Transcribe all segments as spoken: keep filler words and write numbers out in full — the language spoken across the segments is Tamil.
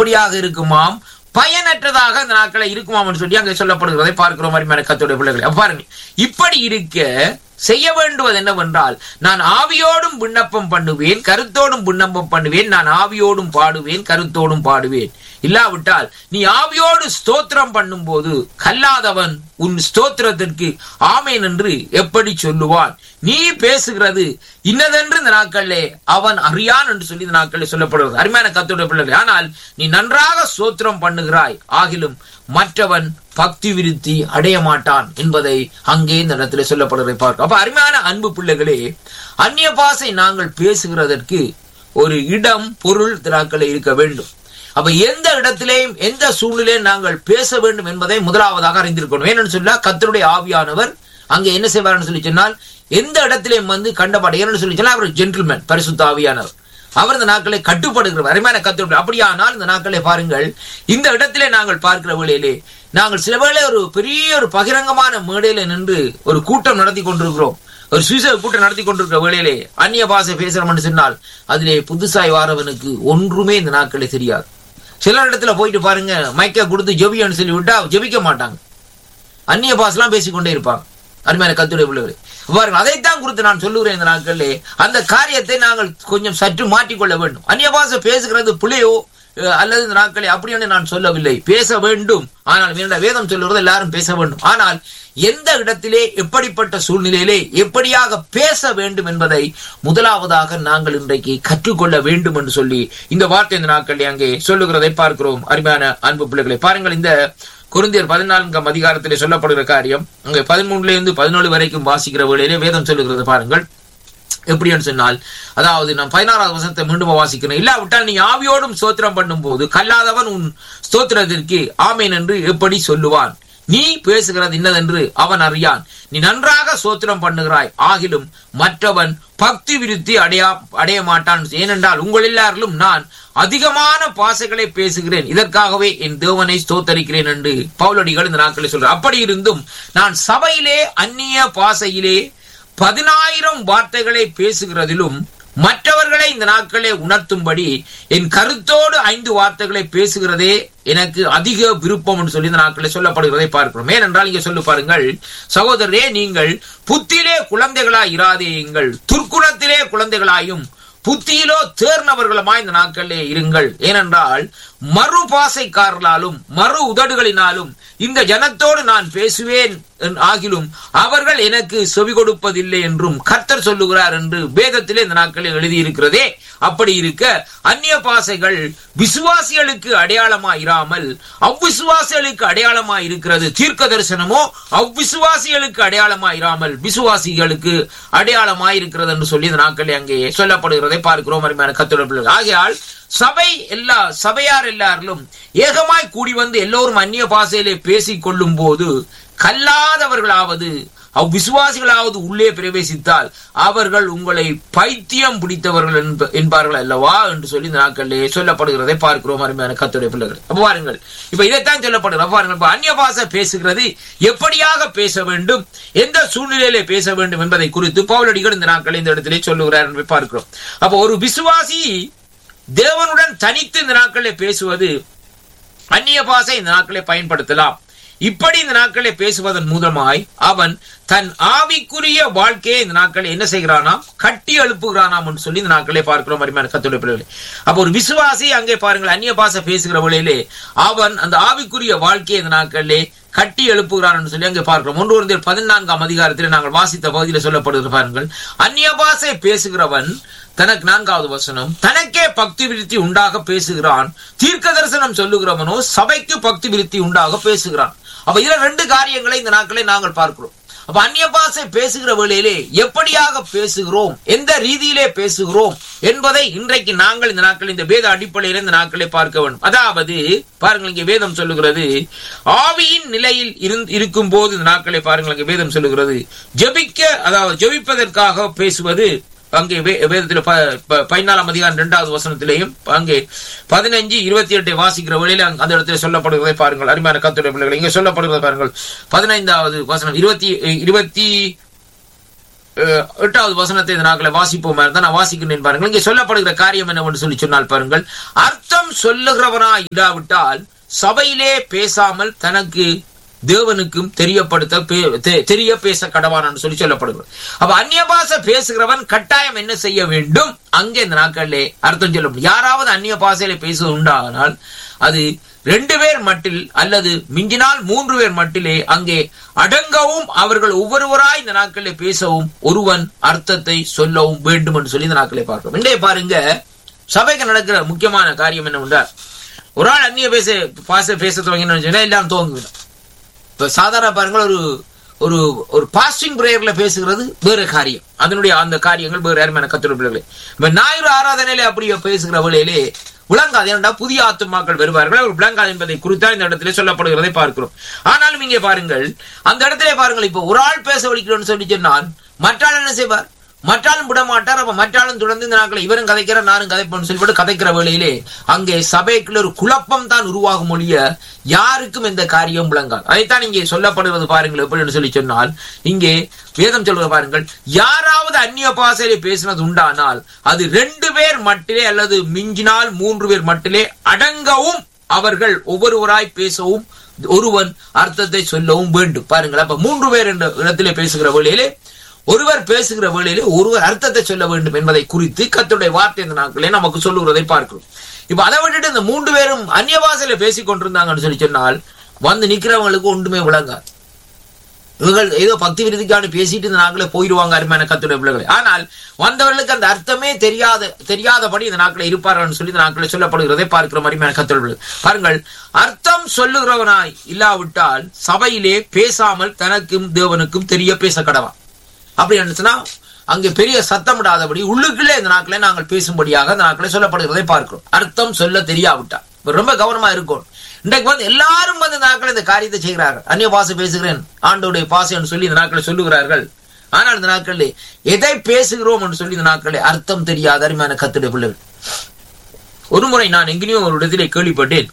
எப்படியாக இருக்குமாம், பயனற்றதாக அந்த நாட்களை இருக்குமாம் சொல்லி அங்கே சொல்லப்படுகிறதை பார்க்கிறோம். அருமையான கர்த்தருடைய பிள்ளைகளை பாருங்க, இப்படி இருக்க செய்ய வேண்டுவது என்னவென்றால், நான் ஆவியோடும் விண்ணப்பம் பண்ணுவேன், கருத்தோடும் விண்ணப்பம் பண்ணுவேன், நான் ஆவியோடும் பாடுவேன், கருத்தோடும் பாடுவேன். இல்லாவிட்டால் நீ ஆவியோடு ஸ்தோத்திரம் பண்ணும் போது கல்லாதவன் உன் ஸ்தோத்திரத்திற்கு ஆமேன் என்று எப்படி சொல்லுவான்? நீ பேசுகிறது இன்னதென்று இந்த நாட்களிலே அவன் அறியான் என்று சொல்லி இந்த நாட்களில் சொல்லப்படுகிறது. அருமையான கர்த்தருடைய பிள்ளைகளே, ஆனால் நீ நன்றாக ஸ்தோத்திரம் பண்ணுகிறாய், ஆகிலும் மற்றவன் பக்தி விருத்தி அடைய மாட்டான் என்பதை அங்கே இந்த இடத்துல சொல்லப்படுவதை பார்க்கிறோம். அப்ப அருமையான அன்பு பிள்ளைகளே, அந்நிய பாஷை நாங்கள் பேசுகிறதற்கு ஒரு இடம், பொருள் திராக்களை இருக்க வேண்டும். அப்ப எந்த இடத்திலேயும் எந்த சூழ்நிலையும் நாங்கள் பேச வேண்டும் என்பதை முதலாவதாக அறிந்திருக்கணும். ஏன்னு சொன்னா கர்த்தருடைய ஆவியானவர் அங்கே என்ன செய்வார்னு சொல்லி சொன்னால், எந்த இடத்திலேயும் வந்து கண்டபாடு ஏன்னு சொல்லி சொன்னா அவர் ஜென்டில்மேன், பரிசுத்த ஆவியானவர். அவர் இந்த நாட்களை கட்டுப்படுகிறவர். அருமையான கர்த்தருடைய அப்படியானால் இந்த நாட்களை பாருங்கள், இந்த இடத்திலே நாங்கள் பார்க்கிற வேளையிலே நாங்கள் சில வேளை ஒரு பெரிய ஒரு பகிரங்கமான மேடையில நின்று ஒரு கூட்டம் நடத்தி கொண்டிருக்கிறோம், ஒரு சுவிசேஷ கூட்டம் நடத்தி கொண்டிருக்கிற வேளையிலே அந்நிய பாஷை பேசுறோம் என்று சொன்னால் அதிலே புதுசாய் வாரவனுக்கு ஒன்றுமே இந்த நாட்களே தெரியாது. சில இடத்துல போயிட்டு பாருங்க, மைக்க கொடுத்து ஜெபின்னு சொல்லி விட்டா ஜெபிக்க மாட்டாங்க, அந்நிய பாஷெல்லாம் பேசிக்கொண்டே இருப்பாங்க. அருமையான கர்த்தருடைய பிள்ளைகளே பாருங்கள், அதைத்தான் குறித்து நான் சொல்லுகிறேன். இந்த நாட்களிலே அந்த காரியத்தை நாங்கள் கொஞ்சம் சற்று மாற்றிக்கொள்ள வேண்டும். அந்நிய பாஷை பேசுகிறது பிள்ளையோ அல்லது இந்த நாட்களை அப்படின்னு நான் சொல்லவில்லை, பேச வேண்டும். ஆனால் வேதம் சொல்லுறது எல்லாரும் பேச வேண்டும். ஆனால் எந்த இடத்திலே எப்படிப்பட்ட சூழ்நிலையிலே எப்படியாக பேச வேண்டும் என்பதை முதலாவதாக நாங்கள் இன்றைக்கு கற்றுக்கொள்ள வேண்டும் என்று சொல்லி இந்த வார்த்தை இந்த நாட்களில் அங்கே சொல்லுகிறதை பார்க்கிறோம். அருமையான அன்பு பிள்ளைகளை பாருங்கள், இந்த கொரிந்தியர் பதினான்காம் அதிகாரத்திலே சொல்லப்படுகிற காரியம் அங்கே பதிமூணுல இருந்து பதினேழு வரைக்கும் வாசிக்கிற வேளையிலே வேதம் சொல்லுகிறது பாருங்கள். எப்படின்னு சொன்னால், அதாவது நான் பதினாறாவது வசனத்தை மீண்டும் வாசிக்கிறேன். இல்லாவிட்டால் நீ ஆவியோடும் ஸ்தோத்திரம் பண்ணும் போது கல்லாதவன் உன் ஸ்தோத்திரத்திற்கு ஆமேன் என்று எப்படி சொல்லுவான்? நீ பேசுகிறது இன்னதென்று அவன் அறியான். நீ நன்றாக ஸ்தோத்திரம் பண்ணுகிறாய், ஆகிலும் மற்றவன் பக்தி விருத்தி அடைய அடைய மாட்டான். ஏனென்றால் உங்கள் எல்லாரிலும் நான் அதிகமான பாசைகளை பேசுகிறேன், இதற்காகவே என் தேவனை ஸ்தோத்தரிக்கிறேன் என்று பவுலடிகள் இந்த நாட்களில் சொல்றார். அப்படி இருந்தும் நான் சபையிலே அந்நிய பாசையிலே பதினாயிரம் வார்த்தைகளை பேசுகிறதிலும் மற்றவர்களை இந்த நாட்களே உணர்த்தும்படி என் கருத்தோடு ஐந்து வார்த்தைகளை பேசுகிறதே எனக்கு அதிக விருப்பம் என்று சொல்லி இந்த நாட்களில் சொல்லப்படுகிறதை பார்க்கிறோம். ஏனென்றால் இங்கே சொல்லு பாருங்கள், சகோதரரே, நீங்கள் புத்தியிலே குழந்தைகளாய் இராதேயுங்கள், துர்க்குணத்திலே குழந்தைகளாயும் புத்தியிலோ தேர்ந்தவர்களுமாய் இந்த நாட்களிலே இருங்கள். ஏனென்றால் மறு பாசைக்காரர்களாலும் மறு உதடுகளினாலும் இந்த ஜனத்தோடு நான் பேசுவேன் ஆகிலும் அவர்கள் எனக்கு செவி கொடுப்பதில்லை என்றும் கர்த்தர் சொல்லுகிறார் என்று வேதத்திலே இந்த நாட்களில் எழுதியிருக்கிறதே. அப்படி இருக்க அந்நிய பாசைகள் விசுவாசிகளுக்கு அடையாளமாய் இராமல் அவ்விசுவாசிகளுக்கு அடையாளமாய் இருக்கிறது. தீர்க்க தரிசனமோ அவ்விசுவாசிகளுக்கு அடையாளமாய் இராமல் விசுவாசிகளுக்கு அடையாளமாய் இருக்கிறது என்று சொல்லி இந்த நாட்களில் அங்கே சொல்லப்படுகிறதை பார்க்கிறோம். அருமையான கர்த்தருடைய பிள்ளைகள், ஆகையால் சபை எல்லா சபையார் எல்லாரிலும் ஏகமாய் கூடி வந்து எல்லோரும் அந்நிய பாஷையிலே பேசிக் கொள்ளும் போது கல்லாதவர்களாவது அவ்விசுவாசிகளாவது உள்ளே பிரவேசித்தால் அவர்கள் உங்களை பைத்தியம் பிடித்தவர்கள் என்பார்கள் அல்லவா என்று சொல்லி இந்த நாட்களிலே சொல்லப்படுகிறதை பார்க்கிறோம். அருமையான கர்த்தருடைய பிள்ளைகள், அப்ப பாருங்கள், இப்ப இதைத்தான் சொல்லப்படுகிறது. பாருங்கள், அந்நிய பாஷை பேசுகிறது எப்படியாக பேச வேண்டும், எந்த சூழ்நிலையிலே பேச வேண்டும் என்பதை குறித்து பவுலடிகள் இந்த நாட்களில் இந்த இடத்திலே சொல்லுகிறார் என்று பார்க்கிறோம். அப்ப ஒரு விசுவாசி தேவனுடன் தனித்து இந்த நாட்களிலே பேசுவது அந்நிய பாஷை இந்த நாட்களை பயன்படுத்தலாம். இப்படி இந்த நாட்களை பேசுவதன் மூலமாய் அவன் தன் ஆவிக்குரிய வாழ்க்கையை இந்த நாட்களை என்ன செய்கிறானாம், கட்டி எழுப்புகிறானாம் என்று சொல்லி இந்த நாட்களை பார்க்கிறோம். அருமையான கர்த்தருடைய பிள்ளைகளே, அப்ப ஒரு விசுவாசி அங்கே பாருங்கள் அந்நிய பாஷை பேசுகிற வேளையிலே அவன் அந்த ஆவிக்குரிய வாழ்க்கையை இந்த நாட்களிலே கட்டி எழுப்புகிறான் என்று சொல்லி அங்கே பார்க்கிறோம். ஒன்று கொரிந்தியர் பதினான்காம் அதிகாரத்தில் நாங்கள் வாசித்த பகுதியில் சொல்லப்படுகிற பாருங்கள், அந்நிய பாஷை பேசுகிறவன் தனக்கு நான்காவது வசனம் தனக்கே பக்தி விருத்தி உண்டாக பேசுகிறான், தீர்க்க தரிசனம் சொல்லுகிறவனோ சபைக்கு பக்தி விருத்தி உண்டாக பேசுகிறான். அப்ப இதுல ரெண்டு காரியங்களை இந்த நாட்களை நாங்கள் பார்க்கிறோம். அப்ப அந்நிய பாஷை பேசுகிற வேளையிலே எப்படியாக பேசுகிறோம், எந்த ரீதியிலே பேசுகிறோம் என்பதை இன்றைக்கு நாங்கள் இந்த நாட்கள் இந்த வேத அடிப்படையில் இந்த நாட்களை பார்க்க வேண்டும். அதாவது பாருங்கள், இங்கே வேதம் சொல்லுகிறது ஆவியின் நிலையில் இருக்கும் போது இந்த நாட்களை பாருங்கள், இங்கே வேதம் சொல்லுகிறது ஜெபிக்க, அதாவது ஜெபிப்பதற்காக பேசுவது அங்கே வேதத்தில் பதினாலாம் அதிகாரம் இரண்டாவது வசனத்திலேயும் அங்கே பதினஞ்சு இருபத்தி எட்டை வாசிக்கிற வழியில அந்த இடத்துல சொல்லப்படுவதை பாருங்கள். அருமையான கர்த்தருடைய பிள்ளைகளை, இங்க சொல்லப்படுவதை பாருங்கள். பதினைந்தாவது வசனம் இருபத்தி இருபத்தி எட்டாவது வசனத்தை இந்த நாட்களை வாசிப்போமா இருந்தா நான் வாசிக்கிறேன் பாருங்கள். இங்கே சொல்லப்படுகிற காரியம் என்னவென்று சொல்லி சொன்னால் பாருங்கள், அர்த்தம் சொல்லுகிறவனா இல்லாவிட்டால் சபையிலே பேசாமல் தனக்கு தேவனுக்கும் தெரியப்படுத்த தெரிய பேச கடவான்னு சொல்லி சொல்லப்படுகிறது. அப்ப அந்நிய பாஷை பேசுகிறவன் கட்டாயம் என்ன செய்ய வேண்டும்? அங்கே இந்த நாட்களிலே அர்த்தம் சொல்ல முடியும். யாராவது அந்நிய பாஷையில பேசுவது உண்டானால் அது ரெண்டு பேர் மட்டில் அல்லது மிஞ்சினால் மூன்று பேர் மட்டிலே அங்கே அடங்கவும் அவர்கள் ஒவ்வொருவராய் இந்த நாட்களிலே பேசவும் ஒருவன் அர்த்தத்தை சொல்லவும் வேண்டும் என்று சொல்லி இந்த நாட்களை பார்க்கிறோம். இன்றைய பாருங்க, சபைக்கு நடக்கிற முக்கியமான காரியம் என்னவென்றால், ஒரு ஆள் அந்நிய பேச பாஷை பேச துவங்கினா எல்லாம் துவங்குவிடும். இப்ப சாதாரண பாருங்கள், ஒரு ஒரு ஒரு பாஸ்டிங் பிரேயர்ல பேசுகிறது வேற காரியம், அதனுடைய அந்த காரியங்கள் வேறு யாருமே கத்துடைய பிள்ளைகளே. இப்ப ஞாயிறு ஆராதனையிலே அப்படி பேசுகிற வேளையிலே விளங்காது. ஏனென்றா புதிய ஆத்துமாக்கள் வருவார்கள், அவர் விளங்காது என்பதை குறித்தா இந்த இடத்திலே சொல்லப்படுகிறதை பார்க்கிறோம். ஆனாலும் இங்கே பாருங்கள், அந்த இடத்திலே பாருங்கள், இப்ப ஒரு ஆள் பேச வலிக்கிறோம்னு சொல்லி சொன்னால் மற்றாள் என்ன செய்வார்? மற்றாலும் விட மாட்டார். அப்ப மற்றாலும் தொடர்ந்து இந்த நாட்களை இவரும் கதைக்கிற நானும் கதைப்போம் சொல்லிவிட்டு கதைக்கிற வேளையிலே அங்கே சபைக்குள்ள ஒரு குழப்பம் தான் உருவாகும் ஒழிய யாருக்கும் எந்த காரியம் விளங்காது. அதைத்தான் இங்கே சொல்லப்படுவது பாருங்கள். எப்படி சொல்லி சொன்னால், இங்கே வேதம் சொல்வது பாருங்கள், யாராவது அந்நிய பாஷையிலே பேசினது உண்டானால் அது ரெண்டு பேர் மட்டிலே அல்லது மிஞ்சினால் மூன்று பேர் மட்டிலே அடங்கவும் அவர்கள் ஒவ்வொருவராய் பேசவும் ஒருவன் அர்த்தத்தை சொல்லவும் வேண்டும். பாருங்கள், அப்ப மூன்று பேர் என்ற இடத்திலே பேசுகிற வேளையிலே ஒருவர் பேசுகிற வேளையிலே ஒருவர் அர்த்தத்தை சொல்ல வேண்டும் என்பதை குறித்து கர்த்தருடைய வார்த்தை இந்த நாட்களே நமக்கு சொல்லுகிறதை பார்க்கிறோம். இப்ப அதை விட்டுட்டு இந்த மூன்று பேரும் அந்நிய பாஷையில பேசிக் கொண்டிருந்தாங்கன்னு சொல்லி சொன்னால் வந்து நிக்கிறவங்களுக்கு ஒன்றுமே விளங்காது. இவர்கள் ஏதோ பக்தி விருதிக்கான பேசிட்டு இந்த நாட்களே போயிடுவாங்க அருமையான கர்த்தருடைய பிள்ளைகளை. ஆனால் வந்தவர்களுக்கு அந்த அர்த்தமே தெரியாத தெரியாதபடி இந்த நாட்களை இருப்பார்கள் சொல்லி இந்த நாட்களை சொல்லப்படுகிறதை பார்க்கிற அருமையான கர்த்தருடைய பாருங்கள். அர்த்தம் சொல்லுகிறவனாய் இல்லாவிட்டால் சபையிலே பேசாமல் தனக்கும் தேவனுக்கும் தெரிய பேச கடவான். அப்படி என்னச்சுன்னா அங்கே பெரிய சத்தமிடாதபடி உள்ளுக்குள்ளே இந்த நாட்களை நாங்கள் பேசும்படியாக இந்த நாட்களை சொல்லப்படுகிறதை பார்க்கிறோம். அர்த்தம் சொல்ல தெரியாவிட்டா ரொம்ப கவனமா இருக்கும். இன்றைக்கு வந்து எல்லாரும் வந்து நாட்கள் இந்த காரியத்தை செய்கிறார்கள். அந்நிய பாஷை பேசுகிறேன், ஆண்டோடைய பாஷைன்னு சொல்லி இந்த நாட்களை சொல்லுகிறார்கள். ஆனால் இந்த நாட்களில் எதை பேசுகிறோம் என்று சொல்லி இந்த நாட்களில் அர்த்தம் தெரியாத அருமையான கர்த்தருடைய பிள்ளைகள். ஒரு முறை நான் எங்கேயும் ஒரு இடத்திலே கேள்விப்பட்டேன்,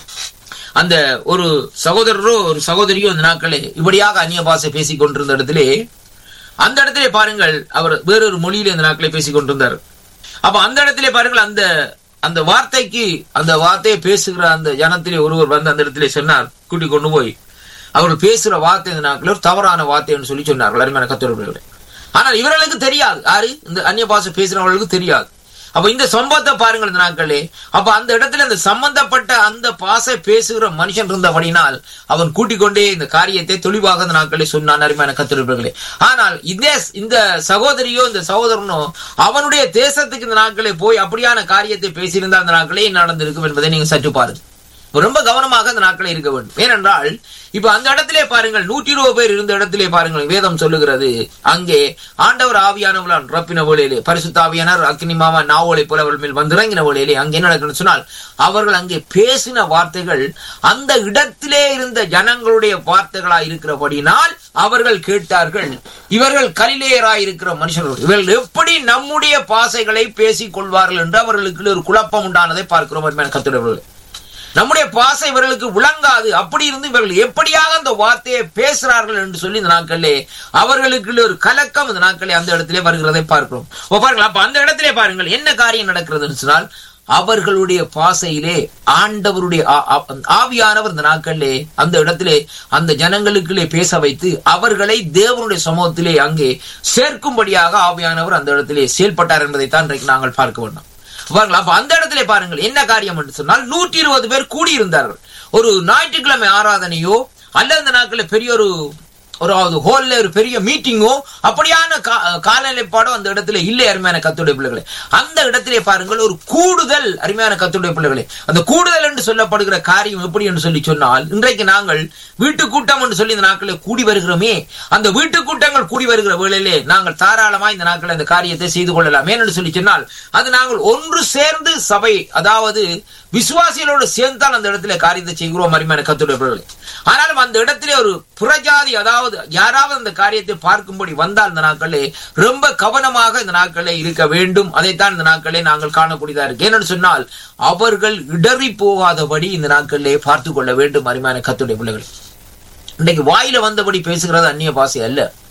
அந்த ஒரு சகோதரரோ ஒரு சகோதரியோ இந்த நாட்களே இப்படியாக அந்நிய பாஷை பேசிக் கொண்டிருந்த இடத்திலே அந்த இடத்திலே பாருங்கள் அவர் வேறொரு மொழியில இந்த நாட்களை பேசிக் கொண்டிருந்தார். அப்ப அந்த இடத்திலே பாருங்கள், அந்த அந்த வார்த்தைக்கு அந்த வார்த்தையை பேசுகிற அந்த ஜனத்திலே ஒருவர் வந்து அந்த இடத்திலே சொன்னார், கூட்டி கொண்டு போய் அவர்கள் பேசுகிற வார்த்தை இந்த நாட்கள் ஒரு தவறான வார்த்தைன்னு சொல்லி சொன்னார்கள் அருமையான கர்த்தருடைய. ஆனால் இவர்களுக்கு தெரியாது, யாரு இந்த அந்நிய பாஷை பேசுறவர்களுக்கு தெரியாது. அப்ப இந்த சம்பவத்தை பாருங்கள் இந்த நாட்களே. அப்ப அந்த இடத்துல இந்த சம்பந்தப்பட்ட அந்த பாசை பேசுகிற மனுஷன் இருந்தபடினால் அவன் கூட்டிக் கொண்டே இந்த காரியத்தை தெளிவாக இந்த நாட்களே சொன்னான் அருமையான கர்த்தருடைய. ஆனால் இதே இந்த சகோதரியோ இந்த சகோதரனோ அவனுடைய தேசத்துக்கு இந்த நாட்களே போய் அப்படியான காரியத்தை பேசியிருந்தால் அந்த நாட்களே நடந்திருக்கும் என்பதை நீங்க சற்று பாருங்க. ரொம்ப கவனமாக அந்த நாட்களை இருக்க வேண்டும். ஏனென்றால் இப்ப அந்த இடத்திலே பாருங்கள், நூற்றி இருபது பேர் இருந்த இடத்திலே பாருங்கள், வேதம் சொல்லுகிறது அங்கே ஆண்டவர் ஆவியானவளான் ரப்பின வேளையிலே பரிசுத்த ஆவியானார் அக்னி மாமா நாவோலை போல அவர்கள் மேல் வந்திறங்கின வேளையிலே அங்கே என்ன நடக்குன்னு சொன்னால் அவர்கள் அங்கே பேசின வார்த்தைகள் அந்த இடத்திலே இருந்த ஜனங்களுடைய வார்த்தைகளாய் இருக்கிறபடினால் அவர்கள் கேட்டார்கள், இவர்கள் கலிலேயராய் இருக்கிற மனுஷர்கள் இவர்கள் எப்படி நம்முடைய பாசைகளை பேசிக் கொள்வார்கள் என்று அவர்களுக்கு ஒரு குழப்பம் உண்டானதை பார்க்கிறோம். கர்த்தருடைய நம்முடைய பாசை இவர்களுக்கு விளங்காது. அப்படி இருந்து இவர்கள் எப்படியாக அந்த வார்த்தையை பேசுறார்கள் என்று சொல்லி இந்த நாட்களே அவர்களுக்கு ஒரு கலக்கம் இந்த நாட்களே அந்த இடத்திலே வருகிறதை பார்க்கிறோம். பாருங்கள், அப்ப அந்த இடத்திலே பாருங்கள் என்ன காரியம் நடக்கிறது சொன்னால் அவர்களுடைய பாசையிலே ஆண்டவருடைய ஆவியானவர் இந்த நாட்களிலே அந்த இடத்திலே அந்த ஜனங்களுக்குள்ளே பேச வைத்து அவர்களை தேவனுடைய சமூகத்திலே அங்கே சேர்க்கும்படியாக ஆவியானவர் அந்த இடத்திலே செயல்பட்டார் என்பதைத்தான் இன்றைக்கு நாங்கள் பார்க்க வேண்டும். அப்ப அந்த இடத்துல பாருங்கள் என்ன காரியம் என்று சொன்னால் நூற்றி இருபது பேர் கூடியிருந்தார்கள். ஒரு ஞாயிற்றுக்கிழமை ஆராதனையோ அல்லது இந்த நாட்களில் பெரிய ஒரு ஒரு ஹோல்ல ஒரு பெரிய மீட்டிங்கோ அப்படியான காலநிலைப்பாடோ அந்த இடத்துல இல்லை அருமையான கர்த்தருடைய பிள்ளைகளே. அந்த இடத்திலே பாருங்கள் ஒரு கூடுதல் அருமையான கர்த்தருடைய பிள்ளைகளே. அந்த கூடுதல் என்று சொல்லப்படுகிற காரியம் எப்படி என்று சொல்லி சொன்னால் இன்றைக்கு நாங்கள் வீட்டு கூட்டம் என்று சொல்லி இந்த நாட்களில் கூடி வருகிறோமே, அந்த வீட்டு கூட்டங்கள் கூடி வருகிற வேளையிலே நாங்கள் தாராளமாக இந்த நாட்களில் அந்த காரியத்தை செய்து கொள்ளலாம். ஏனென்று சொல்லி சொன்னால் அது நாங்கள் ஒன்று சேர்ந்து சபை அதாவது விசுவாசிகளோடு சேர்ந்தால் அந்த இடத்துல காரியத்தை செய்கிறோம் அருமையான கர்த்தருடைய பிள்ளைகளே. ஆனாலும் அந்த இடத்திலே ஒரு புறஜாதி அதாவது யாராவது அந்த காரியத்தை பார்க்கும்படி வந்தால் இந்த நாட்களே ரொம்ப கவனமாக இந்த நாட்களே இருக்க வேண்டும். அதைத்தான் இந்த நாட்களே நாங்கள் காணக்கூடியதா இருக்கு. ஏன்னு சொன்னால் அவர்கள் இடறி போகாதபடி இந்த நாட்களிலே பார்த்து கொள்ள வேண்டும் அருமையான கர்த்தருடைய பிள்ளைகள். இன்னைக்கு வாயில வந்தபடி பேசுகிறது அந்நிய பாஷை அல்ல.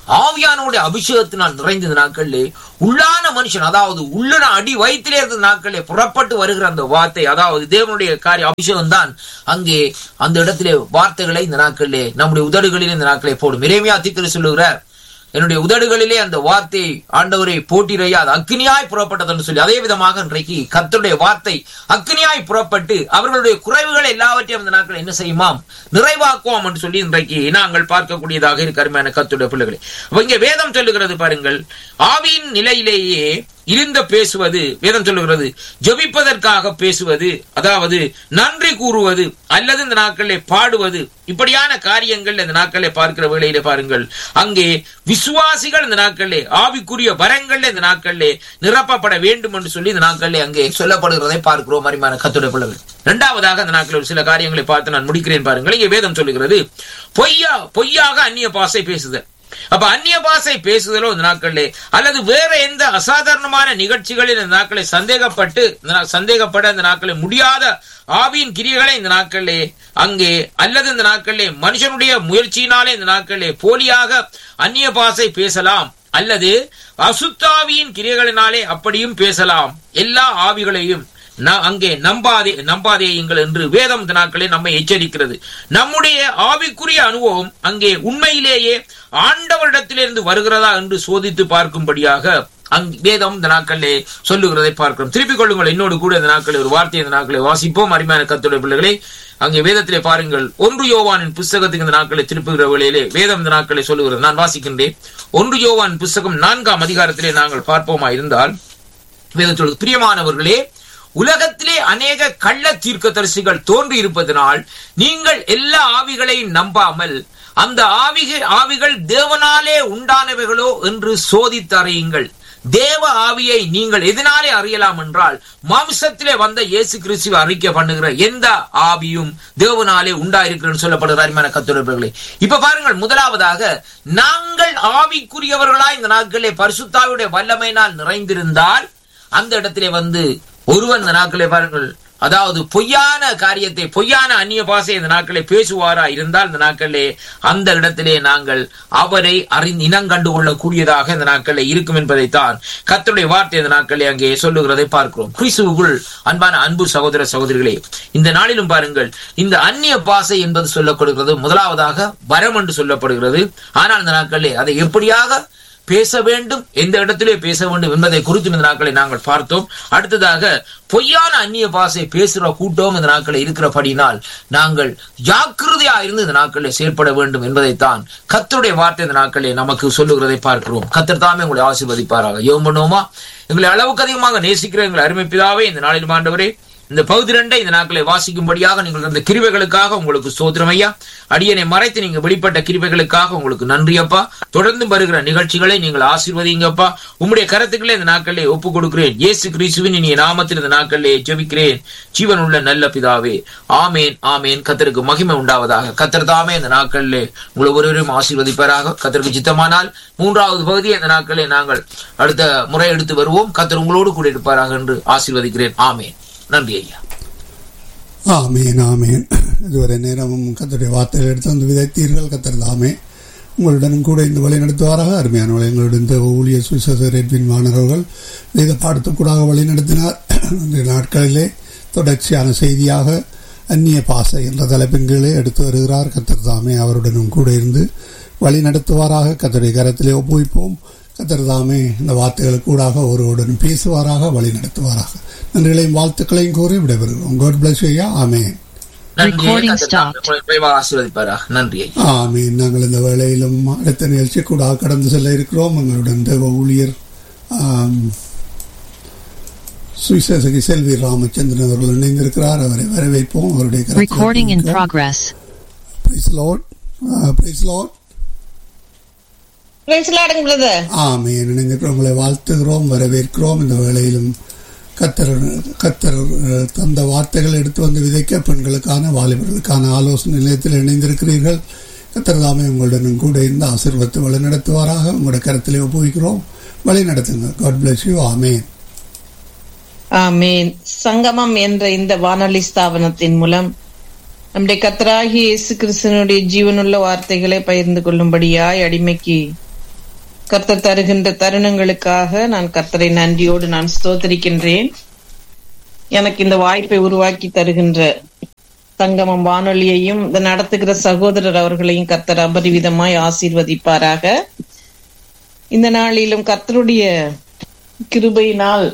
ஆவியானோட அபிஷேகத்தினால் நிறைந்த நாட்களிலே உள்ளான மனுஷன், அதாவது உள்ளன அடி வயிற்றிலே இருந்த நாட்களிலே புறப்பட்டு வருகிற அந்த வார்த்தை, அதாவது தேவனுடைய காரிய அபிஷேகம் தான் அங்கே அந்த இடத்திலே வார்த்தைகளை இந்த நாட்களிலே நம்முடைய உதடுகளிலே இந்த நாட்களை போடும். எரேமியா தீர்க்கதரிசி சொல்லுகிறார், என்னுடைய உதடுகளிலே அந்த வார்த்தை ஆண்டவரை போட்டிரையா அது அக்னியாய் புறப்பட்டது என்று சொல்லி, அதே விதமாக இன்றைக்கு கர்த்தருடைய வார்த்தை அக்னியாய் புறப்பட்டு அவர்களுடைய குறைவுகளை எல்லாவற்றையும் அந்த நாட்கள் என்ன செய்யுமாம், நிறைவாக்குவோம் என்று சொல்லி இன்றைக்கு நாங்கள் பார்க்கக்கூடியதாக இருக்க அருமையான கர்த்தருடைய பிள்ளைகளை. இங்கே வேதம் சொல்லுகிறது பாருங்கள், ஆவியின் நிலையிலேயே இருந்த பேசுவது, வேதம் சொல்லுகிறது ஜெபிப்பதற்காக பேசுவது, அதாவது நன்றி கூறுவது அல்லது இந்த நாட்களிலே பாடுவது, இப்படியான காரியங்கள் இந்த நாட்களிலே பார்க்கிற வேளையிலே பாருங்கள், அங்கே விசுவாசிகள் இந்த நாட்களிலே ஆவிக்குரிய வரங்கள் இந்த நாட்களிலே நிரப்பப்பட வேண்டும் என்று சொல்லி இந்த நாட்களிலே அங்கே சொல்லப்படுகிறதை பார்க்கிறோம் அருமையான கர்த்தருடைய பிள்ளைகள். இரண்டாவதாக அந்த நாட்களில் சில காரியங்களை பார்த்து நான் முடிக்கிறேன் பாருங்கள். இங்கே வேதம் சொல்லுகிறது பொய்யா பொய்யாக அந்நிய பாஷை பேசுதல். அப்ப அந்நிய பாஷை பேசுதலோ இந்த நாட்களிலே அல்லது வேற எந்த அசாதாரணமான நிகழ்ச்சிகளில் இந்த நாட்களை சந்தேகப்பட்டு சந்தேகப்பட இந்த நாட்களில் முடியாத ஆவியின் கிரியைகளை இந்த நாட்களிலே அங்கே அல்லது இந்த நாட்களிலே மனுஷனுடைய முயற்சியினாலே இந்த நாட்களிலே போலியாக அந்நிய பாஷை பேசலாம், அல்லது அசுத்தாவியின் கிரியைகளினாலே அப்படியும் பேசலாம். எல்லா ஆவிகளையும் அங்கே நம்பாதே நம்பாதேயுங்கள் என்று வேதம் இந்த நாட்களே நம்மை எச்சரிக்கிறது. நம்முடைய ஆவிக்குரிய அனுபவம் அங்கே உண்மையிலேயே ஆண்டவரிடத்திலிருந்து வருகிறதா என்று சோதித்து பார்க்கும்படியாக வேதம் இந்த நாட்களிலே சொல்லுகிறதை பார்க்கிறோம். திருப்பிக் கொள்ளுங்கள் என்னோடு கூட இந்த நாட்களில் ஒரு வார்த்தை இந்த நாட்களை வாசிப்போம் அருமையான கர்த்தருடைய பிள்ளைகளை. அங்கே வேதத்திலே பாருங்கள், ஒன்று யோவானின் புஸ்தகத்துக்கு இந்த நாட்களை திருப்புகிற வேளையிலே வேதம் இந்த நாட்களை சொல்லுகிறது. நான் வாசிக்கின்றேன். ஒன்று யோவான் புஸ்தகம் நான்காம் அதிகாரத்திலே நாங்கள் பார்ப்போமா இருந்தால் வேதம் சொல்லுது, பிரியமானவர்களே, உலகத்திலே அநேக கள்ள தீர்க்கதரிசிகள் தோன்றி இருப்பதனால் நீங்கள் எல்லா ஆவிகளையும் நம்பாமல் அந்த ஆவிகள் ஆவிகள் தேவனாலே உண்டானவைகளோ என்று சோதித்தறியுங்கள். தேவ ஆவியை நீங்கள் எதனாலே அறியலாம் என்றால், மாம்சத்திலே வந்த இயேசு கிறிஸ்துவை அறிக்கை பண்ணுகிற எந்த ஆவியும் தேவனாலே உண்டாயிருக்கிறன்னு சொல்லப்படுகிற அருமையான கர்த்தருடைய. இப்ப பாருங்கள், முதலாவதாக நாங்கள் ஆவிக்குரியவர்களாய் இந்த நாட்களே பரிசுத்தாவியுடைய வல்லமையினால் நிறைந்திருந்தால் அந்த இடத்திலே வந்து ஒருவன் இந்த நாட்களை பாருங்கள், அதாவது பொய்யான காரியத்தை பொய்யான அந்நிய பாஷை இந்த நாட்களை பேசுவாரா இருந்தால் இந்த நாட்களே அந்த இடத்திலே நாங்கள் அவரை அறிந்து இனங்கண்டு கொள்ளக்கூடியதாக இந்த நாட்களில் இருக்கும் என்பதைத்தான் கர்த்தருடைய வார்த்தை இந்த நாட்களே அங்கே சொல்லுகிறதை பார்க்கிறோம். கிறிஸ்துவுக்குள் அன்பான அன்பு சகோதர சகோதரிகளே, இந்த நாளிலும் பாருங்கள், இந்த அந்நிய பாஷை என்பது சொல்லப்படுகிறது முதலாவதாக வரம் என்று சொல்லப்படுகிறது. ஆனால் இந்த நாட்களே அதை எப்படியாக பேச வேண்டும், எந்த இடத்திலே பேச வேண்டும் என்பதை குறித்து இந்த நாட்களை நாங்கள் பார்த்தோம். அடுத்ததாக பொய்யான அந்நிய பாஷை பேசுகிற கூட்டம் இந்த நாட்களை இருக்கிறபடினால் நாங்கள் ஜாக்கிரதையா இருந்து இந்த நாட்களில் செயல்பட வேண்டும் என்பதைத்தான் கர்த்தருடைய வார்த்தை இந்த நாட்களே நமக்கு சொல்லுகிறதை பார்க்கிறோம். கர்த்தர் தாமே உங்களை ஆசீர்வதிப்பாராக. யோம் பண்ணுவோமா? எங்களை அளவுக்கு அதிகமாக நேசிக்கிற எங்களை அருமை பிதாவே, இந்த நாளில் ஆண்டவரே இந்த பகுதி ரெண்டை இந்த நாட்களை வாசிக்கும்படியாக நீங்கள் அந்த கிருபைகளுக்காக உங்களுக்கு ஸ்தோத்திரம் ஐயா. அடியனை மறைத்து நீங்க வெளிப்பட்ட கிருபைகளுக்காக உங்களுக்கு நன்றி அப்பா. தொடர்ந்து வருகிற நிகழ்ச்சிகளை நீங்கள் ஆசீர்வதிங்கப்பா. உம்முடைய கருத்துக்களை இந்த நாட்களிலே ஒப்புக் கொடுக்கிறேன். இயேசு கிறிஸ்துவின் இனிய நாமத்தில் இந்த நாட்களிலே ஜெபிக்கிறேன் ஜீவன் உள்ள நல்ல பிதாவே, ஆமேன் ஆமேன். கர்த்தருக்கு மகிமை உண்டாவதாக. கர்த்தர் தாமே இந்த நாட்களிலே உங்களை ஒருவரையும் ஆசீர்வதிப்பாராக. கர்த்தருக்கு சித்தமானால் மூன்றாவது பகுதியை இந்த நாட்களிலே நாங்கள் அடுத்த முறை எடுத்து வருவோம். கர்த்தர் உங்களோடு கூட இருப்பாராக என்று ஆசீர்வதிக்கிறேன். ஆமேன். நன்றி ஐயா. ஆமேன் ஆமேன். இதுவரை நேரமும் கர்த்தருடைய வார்த்தைகள் எடுத்து வந்து விதைத்தீர்கள். கர்த்தர் தாமே உங்களுடனும் கூட இந்த வழி நடத்துவாராக. அருமையானவர்கள், எங்களுடன் இந்த ஊழியர் சுவிசேஷர் எட்வின் வாணர்கள் வேத பாடத்துக்கூடாக வழி நடத்தினார். இந்த நாட்களிலே தொடர்ச்சியான செய்தியாக அந்நிய பாஷை என்ற தலைப்பின் கீழே எடுத்து வருகிறார். கர்த்தர் தாமே அவருடனும் கூட இருந்து வழி நடத்துவாராக. கர்த்தருடைய கரத்திலே ஒப்புவிப்போம். கர்த்தர் தாமே இந்த வார்த்தைகளுக்கு கூடாக ஒருவருடன் பேசுவாராக, வழி நடத்துவாராக. நன்றிகளையும் வாழ்த்துக்களையும் கூறி விடைபெறுகிறோம். God bless you. ஆமென். ஆமீன். நாங்கள் இந்த வேளையிலும் அடுத்த நிகழ்ச்சி கூட கடந்து செல்ல இருக்கிறோம். எங்களுடன் தேவ ஊழியர் சுவிசேஷகி செல்வி ராமச்சந்திரன் அவர்கள் இணைந்திருக்கிறார். அவரை வரவேற்போம். அவருடைய ஆமீன். இணைந்திருக்கிறவங்களை வாழ்த்துகிறோம், வரவேற்கிறோம். இந்த வேளையிலும் கத்தர் கத்தர் தந்த வார்த்தைகள் எடுத்து வந்து விதைக்க பெண்களுக்கான வாலிபர்களுக்கான ஆலோசனை நிலையத்தில் இணைந்திருக்கிறீர்கள். கத்தர் தாமே உங்களுடன் கூட இருந்து ஆசீர்வதித்து வழி நடத்துவாராக. உங்களுடைய கருத்திலே ஒப்புவிக்கிறோம், வழி நடத்துங்க. God bless you. ஆமேன் ஆமேன். சங்கமம் என்ற இந்த வானொலி ஸ்தாபனத்தின் மூலம் நம்முடைய கர்த்தராகிய இயேசு கிறிஸ்துவினுடைய ஜீவனுள்ள வார்த்தைகளை பகிர்ந்து கொள்ளும்படியாய் அடிமைக்கு கர்த்தர் தருகின்ற தருணங்களுக்காக நான் கர்த்தரை நன்றியோடு நான் ஸ்தோத்திரிக்கின்றேன். எனக்கு இந்த வாய்ப்பை உருவாக்கி தருகின்ற சங்கமம் வானொலியையும் இந்த நடத்துகிற சகோதரர் அவர்களையும் கர்த்தர் அபரிவிதமாய் ஆசீர்வதிப்பாராக. இந்த நாளிலும் கர்த்தருடைய கிருபையினால்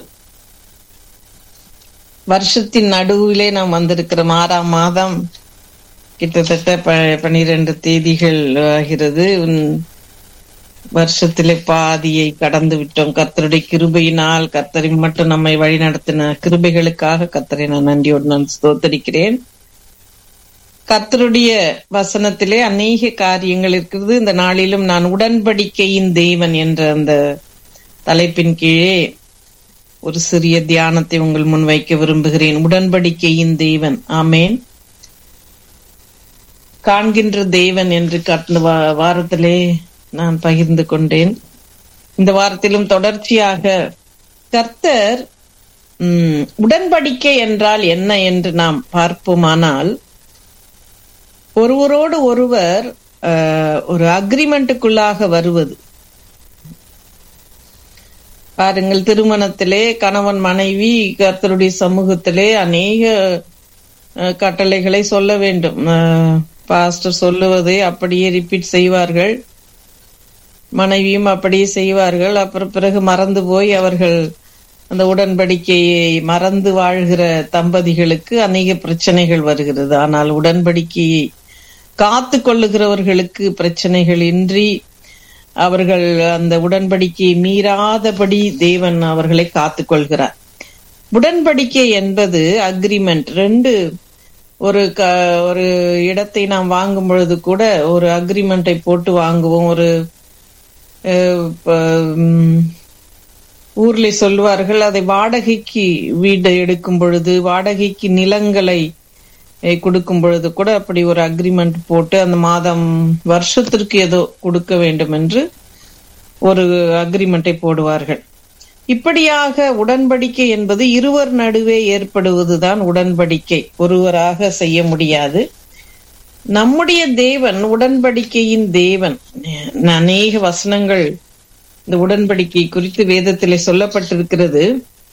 வருஷத்தின் நடுவிலே நாம் வந்திருக்கிறோம். ஆறாம் மாதம் கிட்டத்தட்ட ப பனிரெண்டு தேதிகள் ஆகிறது. வருஷத்திலே பாதியை கடந்து விட்டோம். கர்த்தருடைய கிருபையினால் கர்த்தரை மட்டும் நம்மை வழி நடத்தின கிருபைகளுக்காக கர்த்தரை நான் நன்றியோடு நான் ஸ்தோத்தரிக்கிறேன். கர்த்தருடைய வசனத்திலே அநேக காரியங்கள் இருக்கிறது. இந்த நாளிலும் நான் உடன்படிக்கையின் தேவன் என்ற அந்த தலைப்பின் கீழே ஒரு சிறிய தியானத்தை உங்கள் முன் வைக்க விரும்புகிறேன். உடன்படிக்கையின் தேவன். ஆமேன். காண்கின்ற தேவன் என்று கடந்த வாரத்திலே நான் பகிர்ந்து கொண்டேன். இந்த வாரத்திலும் தொடர்ச்சியாக கர்த்தர் உம் உடன்படிக்கை என்றால் என்ன என்று நாம் பார்ப்போமானால், ஒருவரோடு ஒருவர் ஒரு அக்ரிமெண்ட்டுக்குள்ளாக வருவது. பாருங்கள், திருமணத்திலே கணவன் மனைவி கர்த்தருடைய சமூகத்திலே அநேக கட்டளைகளை சொல்ல வேண்டும். பாஸ்டர் சொல்லுவதை அப்படியே ரிப்பீட் செய்வார்கள், மனைவியும் அப்படியே செய்வார்கள். அப்புறம் பிறகு மறந்து போய் அவர்கள் அந்த உடன்படிக்கையை மறந்து வாழ்கிற தம்பதிகளுக்கு அநேக பிரச்சனைகள் வருகிறது. ஆனால் உடன்படிக்கையை காத்து கொள்ளுகிறவர்களுக்கு பிரச்சனைகள் இன்றி அவர்கள் அந்த உடன்படிக்கையை மீறாதபடி தேவன் அவர்களை காத்து கொள்கிறார். உடன்படிக்கை என்பது அக்ரிமெண்ட். ரெண்டு ஒரு க ஒரு இடத்தை நாம் வாங்கும் பொழுது கூட ஒரு அக்ரிமெண்டை போட்டு வாங்குவோம். ஒரு ஊர்ல சொல்வார்கள், அதை வாடகைக்கு வீடு எடுக்கும் பொழுது, வாடகைக்கு நிலங்களை கொடுக்கும் பொழுது கூட அப்படி ஒரு அக்ரிமெண்ட் போட்டு அந்த மாதம் வருஷத்திற்கு ஏதோ கொடுக்க வேண்டும் என்று ஒரு அக்ரிமெண்டை போடுவார்கள். இப்படியாக உடன்படிக்கை என்பது இருவர் நடுவே ஏற்படுவதுதான் உடன்படிக்கை. ஒருவராக செய்ய முடியாது. நம்முடைய தேவன் உடன்படிக்கையின் தேவன். அநேக வசனங்கள் இந்த உடன்படிக்கை குறித்து வேதத்திலே சொல்லப்பட்டிருக்கிறது.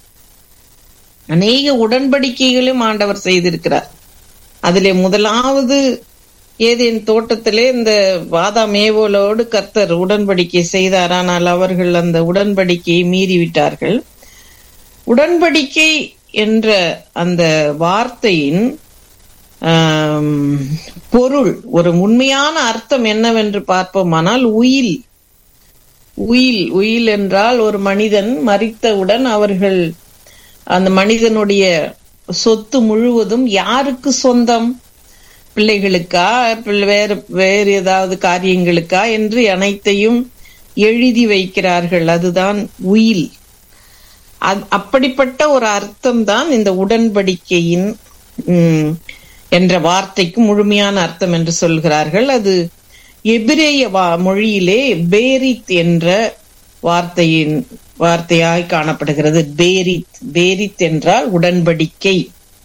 அநேக உடன்படிக்கைகளும் ஆண்டவர் செய்திருக்கிறார். அதிலே முதலாவது ஏதேன் தோட்டத்திலே இந்த ஆதாம் ஏவோலோடு கர்த்தர் உடன்படிக்கை செய்தார். ஆனால் அவர்கள் அந்த உடன்படிக்கையை மீறிவிட்டார்கள். உடன்படிக்கை என்ற அந்த வார்த்தையின் பொருள், ஒரு உண்மையான அர்த்தம் என்னவென்று பார்ப்போமானால், உயில். உயில் உயில் என்றால் ஒரு மனிதன் மரித்தவுடன் அவர்கள் அந்த மனிதனுடைய சொத்து முழுவதும் யாருக்கு சொந்தம்? பிள்ளைகளுக்கா, வேறு வேறு ஏதாவது காரியங்களுக்கா என்று அனைத்தையும் எழுதி வைக்கிறார்கள். அதுதான் உயில். அப்படிப்பட்ட ஒரு அர்த்தம் தான் இந்த உடன்படிக்கையின் உம் என்ற வார்த்தைக்கு முழுமையான அர்த்தம் என்று சொல்கிறார்கள். அது எபிரேய மொழியிலே பேரித் என்ற வார்த்தையின் வார்த்தையாய் காணப்படுகிறது. பேரித் பேரித் என்றால் உடன்படிக்கை.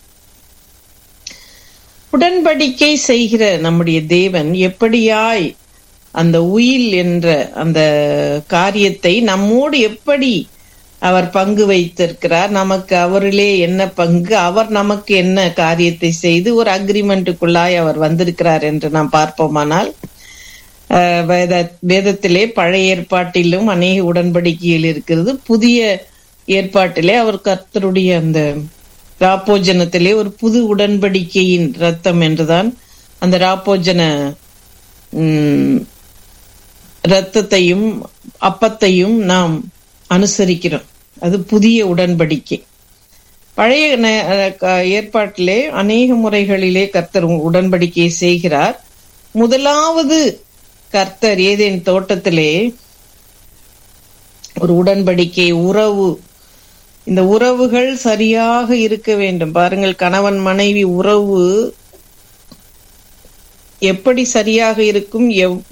உடன்படிக்கை செய்கிற நம்முடைய தேவன் எப்படியாய் அந்த உயில் என்ற அந்த காரியத்தை நம்மோடு எப்படி அவர் பங்கு வைத்திருக்கிறார், நமக்கு அவரிலே என்ன பங்கு, அவர் நமக்கு என்ன காரியத்தை செய்து ஒரு அக்ரிமெண்ட்டுக்குள்ளாய் அவர் வந்திருக்கிறார் என்று நாம் பார்ப்போமானால், வேத வேதத்திலே பழைய ஏற்பாட்டிலும் அநேக உடன்படிக்கைகள் இருக்கிறது. புதிய ஏற்பாட்டிலே அவர் கர்த்தருடைய அந்த ராப்போஜனத்திலே ஒரு புது உடன்படிக்கையின் ரத்தம் என்றுதான் அந்த ராப்போஜன உம் ரத்தத்தையும் அப்பத்தையும் நாம் அனுசரிக்கிறோம். அது புதிய உடன்படிக்கை. பழைய ஏற்பாட்டிலே அநேக முறைகளிலே கர்த்தர் உடன்படிக்கையை செய்கிறார். முதலாவது கர்த்தர் ஏதேன் தோட்டத்திலே ஒரு உடன்படிக்கை உறவு. இந்த உறவுகள் சரியாக இருக்க வேண்டும். பாருங்கள், கணவன் மனைவி உறவு எப்படி சரியாக இருக்கும்,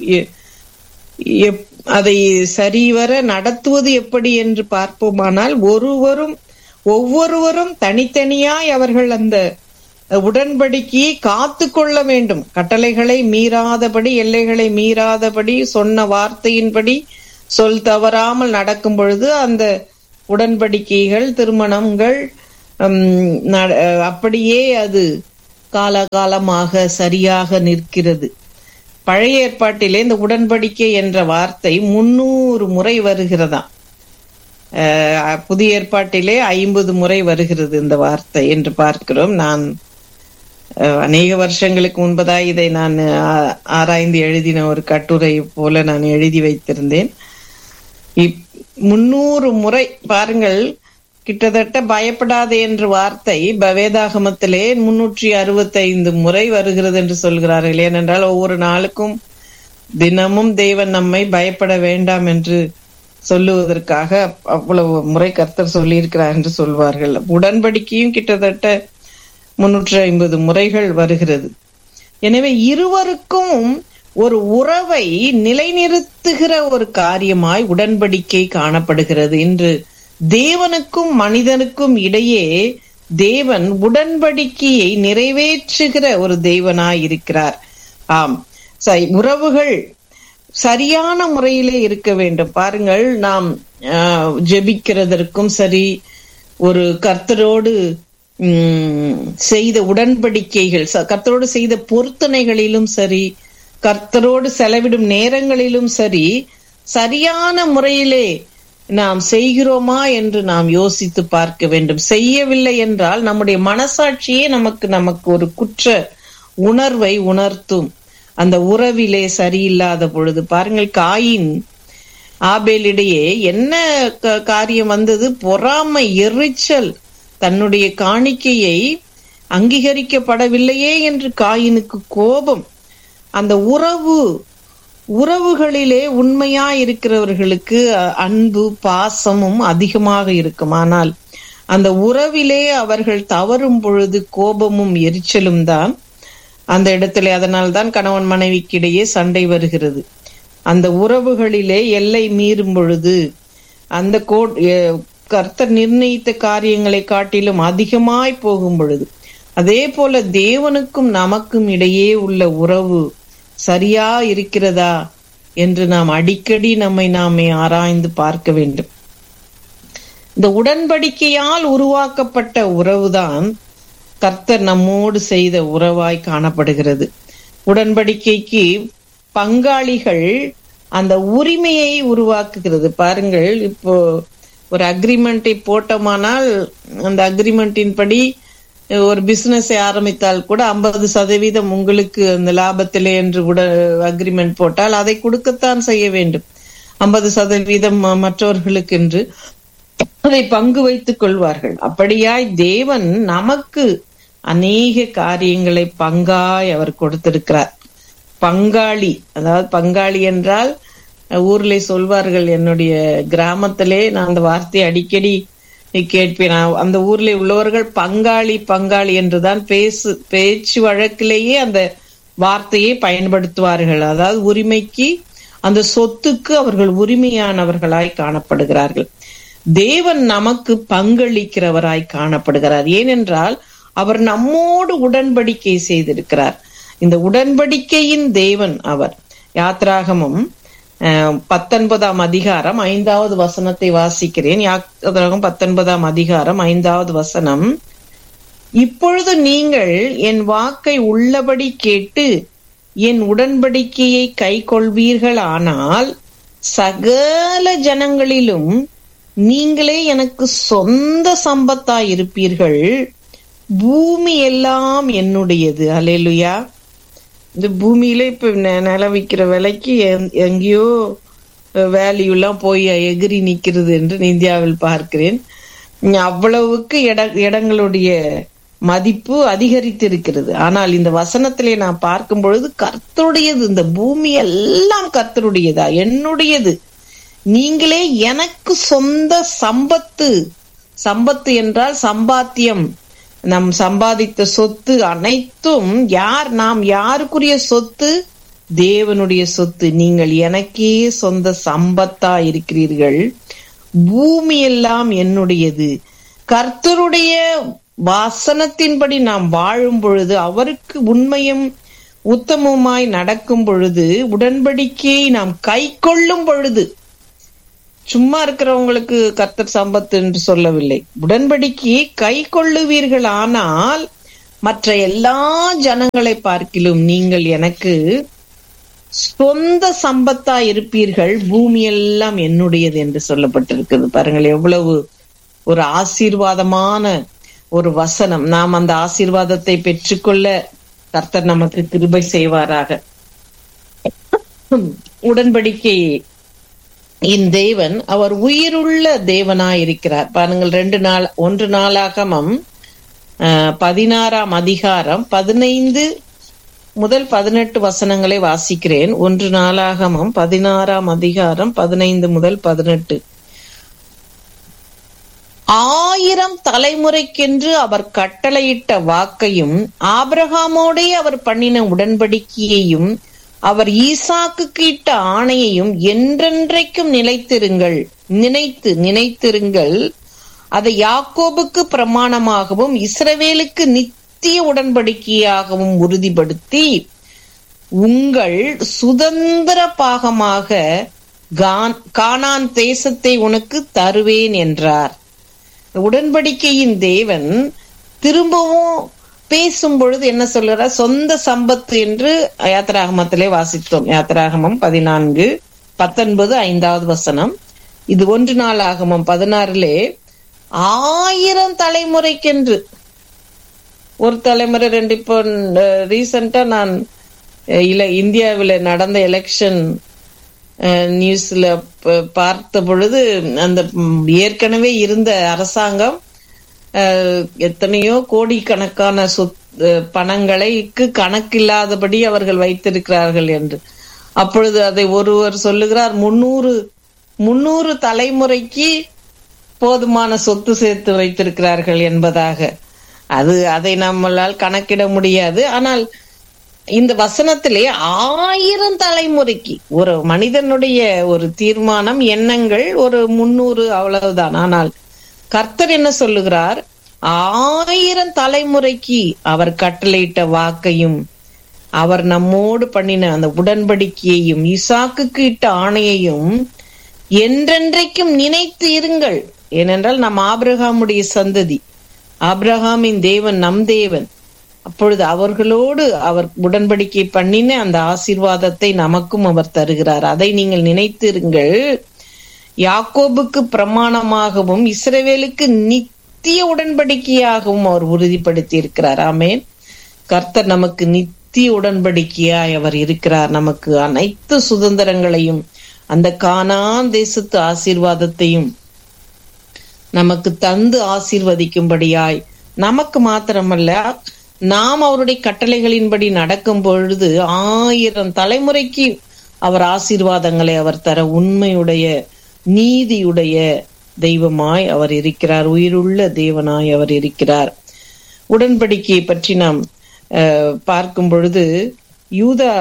அதை சரிவர நடத்துவது எப்படி என்று பார்ப்போமானால், ஒருவரும் ஒவ்வொருவரும் தனித்தனியாய் அவர்கள் அந்த உடன்படிக்கையை காத்து கொள்ள வேண்டும். கட்டளைகளை மீறாதபடி, எல்லைகளை மீறாதபடி, சொன்ன வார்த்தையின்படி சொல் தவறாமல் நடக்கும் பொழுது அந்த உடன்படிக்கைகள், திருமணங்கள் அப்படியே அது காலகாலமாக சரியாக நிற்கிறது. பழைய ஏற்பாட்டிலே இந்த உடன்படிக்கை என்ற வார்த்தை முன்னூறு முறை வருகிறதா. புதிய ஏற்பாட்டிலே ஐம்பது முறை வருகிறது இந்த வார்த்தை என்று பார்க்கிறோம். நான் அநேக வருஷங்களுக்கு முன்பதாக இதை நான் ஆராய்ந்து எழுதின ஒரு கட்டுரை போல நான் எழுதி வைத்திருந்தேன். முன்னூறு முறை பாருங்கள், கிட்டத்தட்ட பயப்படாதே என்ற வார்த்தை வேதாகமத்திலே முன்னூற்றி அறுபத்தி ஐந்து முறை வருகிறது என்று சொல்கிறார்கள். ஏனென்றால் ஒவ்வொரு நாளுக்கும் தினமும் தேவன் நம்மை பயப்பட வேண்டாம் என்று சொல்லுவதற்காக அவ்வளவு முறை கர்த்தர் சொல்லியிருக்கிறார் என்று சொல்வார்கள். உடன்படிக்கையும் கிட்டத்தட்ட முன்னூற்றி ஐம்பது முறைகள் வருகிறது. எனவே இருவருக்கும் ஒரு உறவை நிலைநிறுத்துகிற ஒரு காரியமாய் உடன்படிக்கை காணப்படுகிறது. இன்று தேவனுக்கும் மனிதனுக்கும் இடையே தேவன் உடன்படிக்கையை நிறைவேற்றுகிற ஒரு தேவனாய் இருக்கிறார். ஆம், உறவுகள் சரியான முறையிலே இருக்க வேண்டும். பாருங்கள், நாம் ஜெபிக்கிறதற்கும் சரி, ஒரு கர்த்தரோடு உம் செய்த உடன்படிக்கைகள், கர்த்தரோடு செய்த பொருத்தனைகளிலும் சரி, கர்த்தரோடு செலவிடும் நேரங்களிலும் சரி, சரியான முறையிலே நாம் செய்கிறோமா என்று நாம் யோசித்து பார்க்க வேண்டும். செய்யவில்லை என்றால் நம்முடைய மனசாட்சியே நமக்கு நமக்கு ஒரு குற்ற உணர்வை உணர்த்தும். அந்த உறவிலே சரியில்லாத பொழுது பாருங்கள், காயின் ஆபேலிடையே என்ன காரியம் வந்தது? பொறாமை, எரிச்சல், தன்னுடைய காணிக்கையை அங்கீகரிக்கப்படவில்லையே என்று காயினுக்கு கோபம். அந்த உறவு உறவுகளிலே உண்மையா இருக்கிறவர்களுக்கு அன்பு பாசமும் அதிகமாக இருக்கும். ஆனால் அந்த உறவிலே அவர்கள் தவறும் பொழுது கோபமும் எரிச்சலும் தான் அந்த இடத்துல. அதனால்தான் கணவன் மனைவிக்கிடையே சண்டை வருகிறது. அந்த உறவுகளிலே எல்லை மீறும் பொழுது, அந்த கோ கர்த்தர் நிர்ணயித்த காரியங்களை காட்டிலும் அதிகமாய் போகும் பொழுது, அதே போல தேவனுக்கும் நமக்கும் இடையே உள்ள உறவு சரியா இருக்கிறதா என்று நாம் அடிக்கடி நம்மை நாமே ஆராய்ந்து பார்க்க வேண்டும். இந்த உடன்படிக்கையால் உருவாக்கப்பட்ட உறவுதான் கர்த்தர் நம்மோடு செய்த உறவாய் காணப்படுகிறது. உடன்படிக்கைக்கு பங்காளிகள் அந்த உரிமையை உருவாக்குகிறது. பாருங்கள், இப்போ ஒரு அக்ரிமெண்டை போட்டோமானால் அந்த அக்ரிமெண்டின் படி ஒரு பிசினஸை ஆரம்பித்தால் கூட ஐம்பது சதவீதம் உங்களுக்கு அந்த லாபத்திலே என்று கூட அக்ரிமெண்ட் போட்டால் அதை கொடுக்கத்தான் செய்ய வேண்டும். ஐம்பது சதவீதம் மற்றவர்களுக்கு என்று அதை பங்கு வைத்துக் கொள்வார்கள். அப்படியாய் தேவன் நமக்கு அநேக காரியங்களை பங்காய் அவர் கொடுத்திருக்கிறார். பங்காளி, அதாவது பங்காளி என்றால் ஊர்ல சொல்வார்கள், என்னுடைய கிராமத்திலே நான் அந்த வார்த்தையை அடிக்கடி கேட்பேன். அந்த ஊர்ல உள்ளவர்கள் பங்காளி பங்காளி என்றுதான் பேசு பேச்சு வழக்கிலேயே அந்த வார்த்தையை பயன்படுத்துவார்கள். அதாவது உரிமைக்கு, அந்த சொத்துக்கு அவர்கள் உரிமையானவர்களாய் காணப்படுகிறார்கள். தேவன் நமக்கு பங்களிக்கிறவராய் காணப்படுகிறார். ஏனென்றால் அவர் நம்மோடு உடன்படிக்கை செய்திருக்கிறார். இந்த உடன்படிக்கையின் தேவன் அவர். யாத்ராகமம் பத்தொன்பதாம் அதிகாரம் ஐந்தாவது வசனத்தை வாசிக்கிறேன். யாத்ராகமம் பத்தொன்பதாம் அதிகாரம் ஐந்தாவது வசனம். இப்பொழுது நீங்கள் என் வாக்கை உள்ளபடி கேட்டு என் உடன்படிக்கையை கை கொள்வீர்கள், ஆனால் சகல ஜனங்களிலும் நீங்களே எனக்கு சொந்த சம்பத்தாய் இருப்பீர்கள், பூமி எல்லாம் என்னுடையது. அல்லேலூயா. இந்த பூமியில இப்ப நிலம் விற்கிற விலைக்கு எங்கேயோ வேல்யூ எல்லாம் போய் எகிரி நிக்கிறது என்று இந்தியாவில் பார்க்கிறேன். அவ்வளவுக்கு இட இடங்களுடைய மதிப்பு அதிகரித்து இருக்கிறது. ஆனால் இந்த வசனத்திலே நான் பார்க்கும் பொழுது கர்த்தருடையது, இந்த பூமி எல்லாம் கர்த்தருடையதா, என்னுடையது, நீங்களே எனக்கு சொந்த சம்பத்து. சம்பத்து என்றால் சம்பாத்தியம், நம் சம்பாதித்த சொத்து அனைத்தும் யார், நாம் யாருக்குரிய சொத்து? தேவனுடைய சொத்து. நீங்கள் எனக்கே சொந்த சம்பத்தா இருக்கிறீர்கள், பூமி எல்லாம் என்னுடையது. கர்த்தருடைய வாசனத்தின்படி நாம் வாழும் பொழுது, அவருக்கு உண்மையும் உத்தமமாய் நடக்கும் பொழுது, உடன்படிக்கையை நாம் கை கொள்ளும் பொழுது, சும்மா இருக்கிறவங்களுக்கு கர்த்தர் சம்பத்து என்று சொல்லவில்லை. உடன்படிக்கையை கை கொள்ளுவீர்கள், ஆனால் மற்ற எல்லா ஜனங்களை பார்க்கிலும் நீங்கள் எனக்கு சொந்த சம்பத்தா இருப்பீர்கள், பூமி எல்லாம் என்னுடையது என்று சொல்லப்பட்டிருக்கிறது. பாருங்கள், எவ்வளவு ஒரு ஆசீர்வாதமான ஒரு வசனம். நாம் அந்த ஆசீர்வாதத்தை பெற்றுக்கொள்ள கர்த்தர் நமக்கு கிருபை செய்வாராக. உடன்படிக்கை இன் தேவன் அவர் உயிருள்ள தேவனாயிருக்கிறார். பாருங்கள், ரெண்டு நாள் ஒன்று நாளாகமம் அஹ் பதினாறாம் அதிகாரம் பதினைந்து முதல் பதினெட்டு வசனங்களை வாசிக்கிறேன். ஒன்று நாளாகமம் பதினாறாம் அதிகாரம் பதினைந்து முதல் பதினெட்டு. ஆயிரம் தலைமுறைக்கென்று அவர் கட்டளையிட்ட வாக்கையும் ஆபிரகாமோடே அவர் பண்ணின உடன்படிக்கையையும் அவர் ஈசாக்குக்கு இட்ட ஆணையையும் என்றென்றைக்கும் நிலைத்திருங்கள் நினைத்து நினைத்திருங்கள் அதை யாக்கோபுக்கு பிரமாணமாகவும் இஸ்ரவேலுக்கு நித்திய உடன்படிக்கையாகவும் உறுதிப்படுத்தி உங்கள் சுதந்திர பாகமாக கானான் தேசத்தை உனக்கு தருவேன் என்றார். உடன்படிக்கையின் தேவன் திரும்பவும் பேசும் பொழுது என்ன சொல்றார்? சொந்த சம்பத்து என்று யாத்திராகமத்திலே வாசித்தோம். யாத்திராகமம் பதினான்கு பத்தொன்பது ஐந்தாவது வசனம். இது ஒன்று நாளாகமம் பதினாறுலே ஆயிரம் தலைமுறைக்கென்று, ஒரு தலைமுறை ரெண்டு. இப்போ ரீசெண்டா நான் இல்ல இந்தியாவில் நடந்த எலெக்ஷன் நியூஸ்ல பார்த்த பொழுது அந்த ஏற்கனவே இருந்த அரசாங்கம் எத்தனையோ கோடிக்கணக்கான சொத் பணங்களுக்கு கணக்கில்லாதபடி அவர்கள் வைத்திருக்கிறார்கள் என்று. அப்பொழுது அதை ஒருவர் சொல்லுகிறார், முன்னூறு முன்னூறு தலைமுறைக்கு போதுமான சொத்து சேர்த்து வைத்திருக்கிறார்கள் என்பதாக. அது அதை நம்மளால் கணக்கிட முடியாது. ஆனால் இந்த வசனத்திலே ஆயிரம் தலைமுறைக்கு ஒரு மனிதனுடைய ஒரு தீர்மானம், எண்ணங்கள் ஒரு முன்னூறு அவ்வளவுதான். ஆனால் கர்த்தர் என்ன சொல்லுகிறார்? ஆயிரம் தலைமுறைக்கு அவர் கட்டளையிட்ட வாக்கையும் அவர் நம்மோடு பண்ணின அந்த உடன்படிக்கையையும் ஈசாக்குக்கு இட்ட ஆணையையும் என்றென்றைக்கும் நினைத்து இருங்கள். ஏனென்றால் நாம் ஆபிரகாமுடைய சந்ததி, ஆபிரகாமின் தேவன் நம் தேவன். அப்பொழுது அவர்களோடு அவர் உடன்படிக்கை பண்ணின அந்த ஆசீர்வாதத்தை நமக்கும் அவர் தருகிறார். அதை நீங்கள் நினைத்திருங்கள். யாக்கோபுக்கு பிரமாணமாகவும் இஸ்ரவேலுக்கு நித்திய உடன்படிக்கையாகவும் அவர் உறுதிப்படுத்தி இருக்கிறார். ஆமேன். கர்த்தர் நமக்கு நித்திய உடன்படிக்கையாய் அவர் இருக்கிறார். நமக்கு அனைத்து சுதந்திரங்களையும் அந்த கானான் தேசத்து ஆசீர்வாதத்தையும் நமக்கு தந்து ஆசீர்வதிக்கும்படியாய், நமக்கு மாத்திரமல்ல நாம் அவருடைய கட்டளைகளின்படி நடக்கும் பொழுது ஆயிரம் தலைமுறைக்கு அவர் ஆசீர்வாதங்களை அவர் தர உண்மையுடைய நீதியுடைய தெய்வமாய் அவர் இருக்கிறார். உயிருள்ள தேவனாய் அவர் இருக்கிறார். உடன்படிக்கையை பற்றி நாம் பார்க்கும் பொழுது யூதா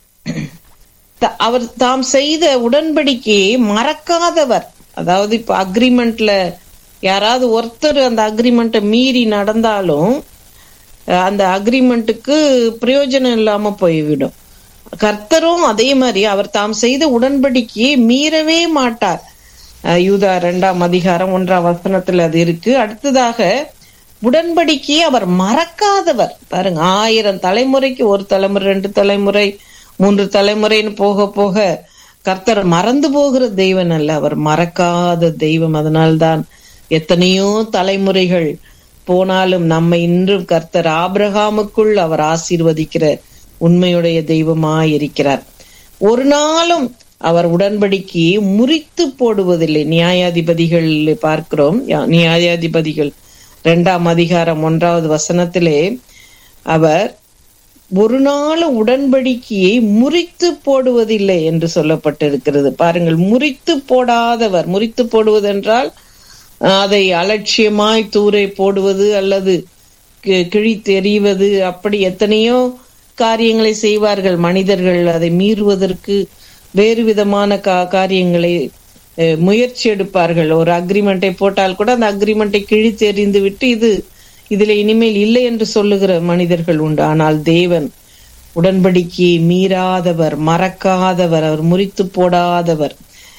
அவர் தாம் செய்த உடன்படிக்கையை மறக்காதவர். அதாவது இப்ப அக்ரிமெண்ட்ல யாராவது ஒருத்தர் அந்த அக்ரிமெண்ட்டை மீறி நடந்தாலும் அந்த அக்ரிமெண்ட்டுக்கு பிரயோஜனம் இல்லாம போய்விடும். கர்த்தரும் அதே மாதிரி அவர் தாம் செய்த உடன்படிக்கையை மீறவே மாட்டார். யூதா இரண்டாம் அதிகாரம் ஒன்றாம் வசனத்துல அது இருக்கு. அடுத்ததாக உடன்படிக்கையை அவர் மறக்காதவர். பாருங்க, ஆயிரம் தலைமுறைக்கு ஒரு தலைமுறை, ரெண்டு தலைமுறை, மூன்று தலைமுறைன்னு போக போக கர்த்தர் மறந்து போகிற தெய்வன் அல்ல, அவர் மறக்காத தெய்வம். அதனால்தான் எத்தனையோ தலைமுறைகள் போனாலும் நம்மை இன்றும் கர்த்தர் ஆபிரகாமுக்குள் அவர் ஆசீர்வதிக்கிற உண்மையுடைய தெய்வமாய் இருக்கிறார். ஒரு நாளும் அவர் உடன்படிக்கையை முறித்து போடுவதில்லை. நியாயாதிபதிகள் பார்க்கிறோம். நியாயாதிபதிகள் இரண்டாம் அதிகாரம் ஒன்றாவது வசனத்திலே அவர் ஒரு நாள் உடன்படிக்கையை முறித்து போடுவதில்லை என்று சொல்லப்பட்டிருக்கிறது. பாருங்கள், முறித்து போடாதவர். முறித்து போடுவதென்றால் அதை அலட்சியமாய் தூரை போடுவது அல்லது கிழித்தெறிவது, அப்படி எத்தனையோ காரியங்களை செய்வார்கள் மனிதர்கள். அதை மீறுவதற்கு வேறு விதமான கா காரியங்களை முயற்சி எடுப்பார்கள். ஒரு அக்ரிமெண்டை போட்டால் கூட அந்த அக்ரிமெண்டை கிழித்தெறிந்து விட்டு இது இதுல இனிமேல் இல்லை என்று சொல்லுகிற மனிதர்கள் உண்டு. ஆனால் தேவன் உடன்படிக்கையை மீறாதவர், மறக்காதவர், அவர் முறித்து போடாதவர்.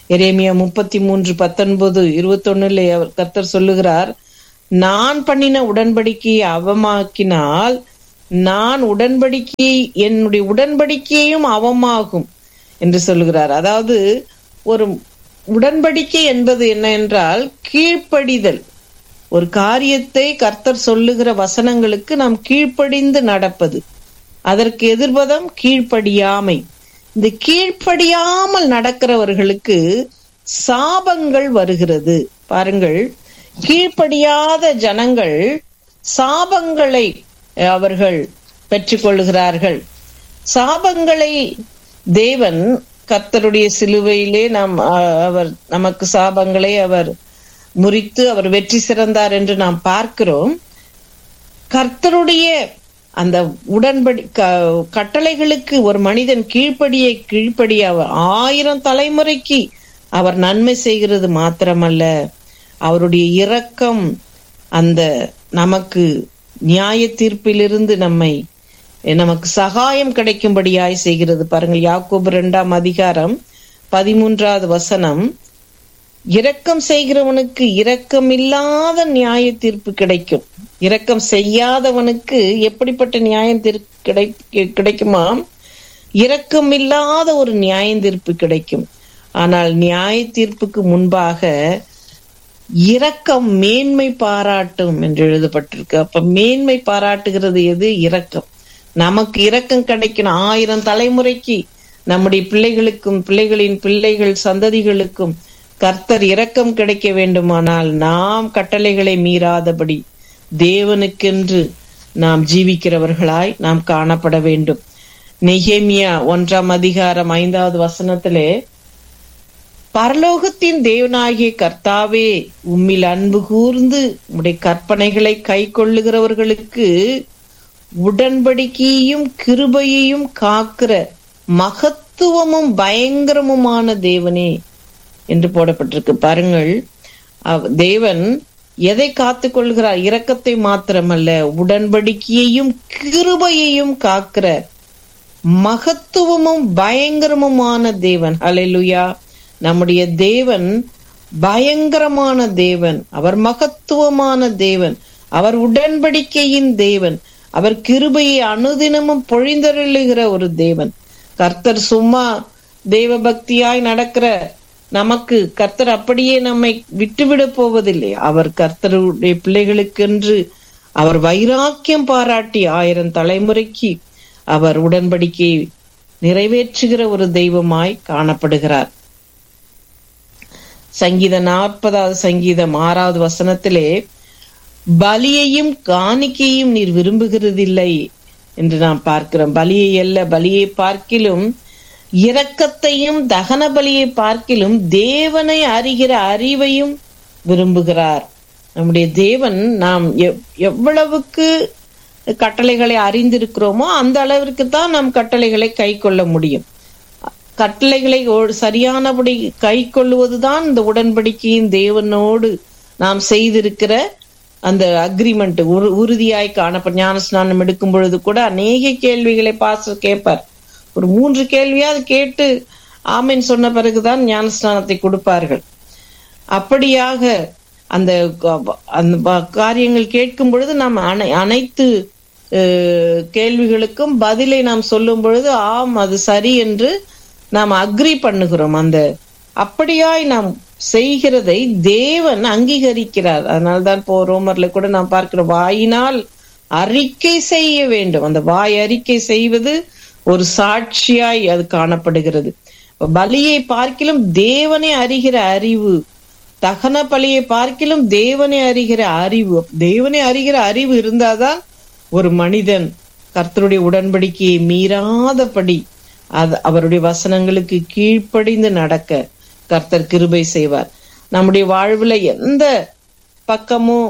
எரேமியா முப்பத்தி மூன்று பத்தொன்பது இருபத்தி ஒண்ணுல கர்த்தர் சொல்லுகிறார், நான் பண்ணின உடன்படிக்கையை அவமாக்கினால் நான் உடன்படிக்கையை என்னுடைய உடன்படிக்கையும் அவமாகும் என்று சொல்லுகிறார். அதாவது ஒரு உடன்படிக்கை என்பது என்ன என்றால் கீழ்ப்படிதல். ஒரு காரியத்தை கர்த்தர் சொல்லுகிற வசனங்களுக்கு நாம் கீழ்ப்படிந்து நடப்பது. அதற்கு எதிர்பதம் கீழ்ப்படியாமை. இந்த கீழ்ப்படியாமல் நடக்கிறவர்களுக்கு சாபங்கள் வருகிறது. பாருங்கள், கீழ்ப்படியாத ஜனங்கள் சாபங்களை அவர்கள் பெற்றுக்கொள்கிறார்கள். சாபங்களை தேவன் கர்த்தருடைய சிலுவையிலே நாம் அவர் நமக்கு சாபங்களை அவர் முறித்து அவர் வெற்றி சிறந்தார் என்று நாம் பார்க்கிறோம். கர்த்தருடைய அந்த உடன்படி கட்டளைகளுக்கு ஒரு மனிதன் கீழ்ப்படியை கீழ்ப்படிய ஆயிரம் தலைமுறைக்கு அவர் நன்மை செய்கிறது மாத்திரமல்ல, அவருடைய இரக்கம் அந்த நமக்கு நியாய தீர்ப்பிலிருந்து நம்மை நமக்கு சகாயம் கிடைக்கும்படியாய் செய்கிறது. பாருங்கள், யாக்கோபு இரண்டாம் அதிகாரம் பதிமூன்றாவது வசனம், இரக்கம் செய்கிறவனுக்கு இரக்கம் இல்லாத நியாய தீர்ப்பு கிடைக்கும். இரக்கம் செய்யாதவனுக்கு எப்படிப்பட்ட நியாயம் கிடை கிடைக்குமா? இரக்கம் இல்லாத ஒரு நியாய தீர்ப்பு கிடைக்கும். ஆனால் நியாய தீர்ப்புக்கு முன்பாக இரக்கம் மேன்மை பாராட்டும் என்று எழுதப்பட்டிருக்கு. அப்ப மேன்மை பாராட்டுகிறது எது? இரக்கம். நமக்கு இரக்கம் கிடைக்கணும். ஆயிரம் தலைமுறைக்கு நம்முடைய பிள்ளைகளுக்கும் பிள்ளைகளின் பிள்ளைகள் சந்ததிகளுக்கும் கர்த்தர் இரக்கம் கிடைக்க வேண்டுமானால் நாம் கட்டளைகளை மீறாதபடி தேவனுக்கென்று நாம் ஜீவிக்கிறவர்களாய் நாம் காணப்பட வேண்டும். நெகேமியா ஒன்றாம் அதிகாரம் ஐந்தாவது வசனத்திலே, பரலோகத்தின் தேவனாகிய கர்த்தாவே, உம்மில் அன்பு கூர்ந்து உம்முடைய கற்பனைகளை கை கொள்ளுகிறவர்களுக்கு உடன்படிக்கையையும் கிருபையையும் காக்கிற மகத்துவமும் பயங்கரமுமான தேவனே என்று போடப்பட்டிருக்கு. பாருங்கள், தேவன் எதை காத்து கொள்கிறார்? இரக்கத்தை மாத்திரமல்ல, உடன்படிக்கையையும் கிருபையையும் காக்கிற மகத்துவமும் பயங்கரமுமான தேவன். அல்லேலூயா! நம்முடைய தேவன் பயங்கரமான தேவன், அவர் மகத்துவமான தேவன், அவர் உடன்படிக்கையின் தேவன், அவர் கிருபையை அனுதினமும் பொழிந்தருளுகிற ஒரு தேவன். கர்த்தர் சும்மா தேவ பக்தியாய் நடக்கிற நமக்கு கர்த்தர் அப்படியே நம்மை விட்டுவிட போவதில்லை. அவர் கர்த்தருடைய பிள்ளைகளுக்கென்று அவர் வைராக்கியம் பாராட்டி ஆயிரம் தலைமுறைக்கு அவர் உடன்படிக்கையை நிறைவேற்றுகிற ஒரு தெய்வமாய் காணப்படுகிறார். சங்கீதம் நாற்பதாவது சங்கீதம் ஆறாவது வசனத்திலே, பலியையும் காணிக்கையும் நீர் விரும்புகிறதில்லை என்று நாம் பார்க்கிறோம். பலியை அல்ல, பலியை பார்க்கிலும் இரக்கத்தையும் தகன பலியை பார்க்கிலும் தேவனை அறிகிற அறிவையும் விரும்புகிறார். நம்முடைய தேவன் நாம் எவ்வளவுக்கு கட்டளைகளை அறிந்திருக்கிறோமோ அந்த அளவிற்கு தான் நாம் கட்டளைகளை கை கொள்ள முடியும். கட்டளைகளை சரியானபடி கை கொள்ளுவதுதான் இந்த உடன்படிக்கையின் தேவனோடு நாம் செய்திருக்கிற அந்த அக்ரிமெண்ட் உறுதியாய் காணப்படும். ஞான ஸ்நானம் எடுக்கும் பொழுது கூட அநேக கேள்விகளை பாஸ்டர் கேட்பார். ஒரு மூன்று கேள்வியாவது கேட்டு ஆமீன் சொன்ன பிறகுதான் ஞான ஸ்நானத்தை கொடுப்பார்கள். அப்படியாக அந்த அந்த காரியங்கள் கேட்கும் பொழுது நாம் அனை அனைத்து கேள்விகளுக்கும் பதிலை நாம் சொல்லும் பொழுது ஆம் அது சரி என்று நாம் அக்ரி பண்ணுகிறோம். அந்த அப்படியாய் நாம் செய்கிறதை தேவன் அங்கீகரிக்கிறார். அதனால்தான் போ ரோமர்ல கூட நாம் பார்க்கிறோம், வாயினால் அறிக்கை செய்ய வேண்டும். அந்த வாய் அறிக்கை செய்வது ஒரு சாட்சியாய் அது காணப்படுகிறது. பலியை பார்க்கிலும் தேவனை அறிகிற அறிவு, தகன பலியை பார்க்கிலும் தேவனை அறிகிற அறிவு. தேவனை அறிகிற அறிவு இருந்தாதான் ஒரு மனிதன் கர்த்தருடைய உடன்படிக்கையை மீறாதபடி அது அவருடைய வசனங்களுக்கு கீழ்ப்படிந்து நடக்க கர்த்தர் கிருபை செய்வார். நம்முடைய வாழ்வுல எந்த பக்கமும்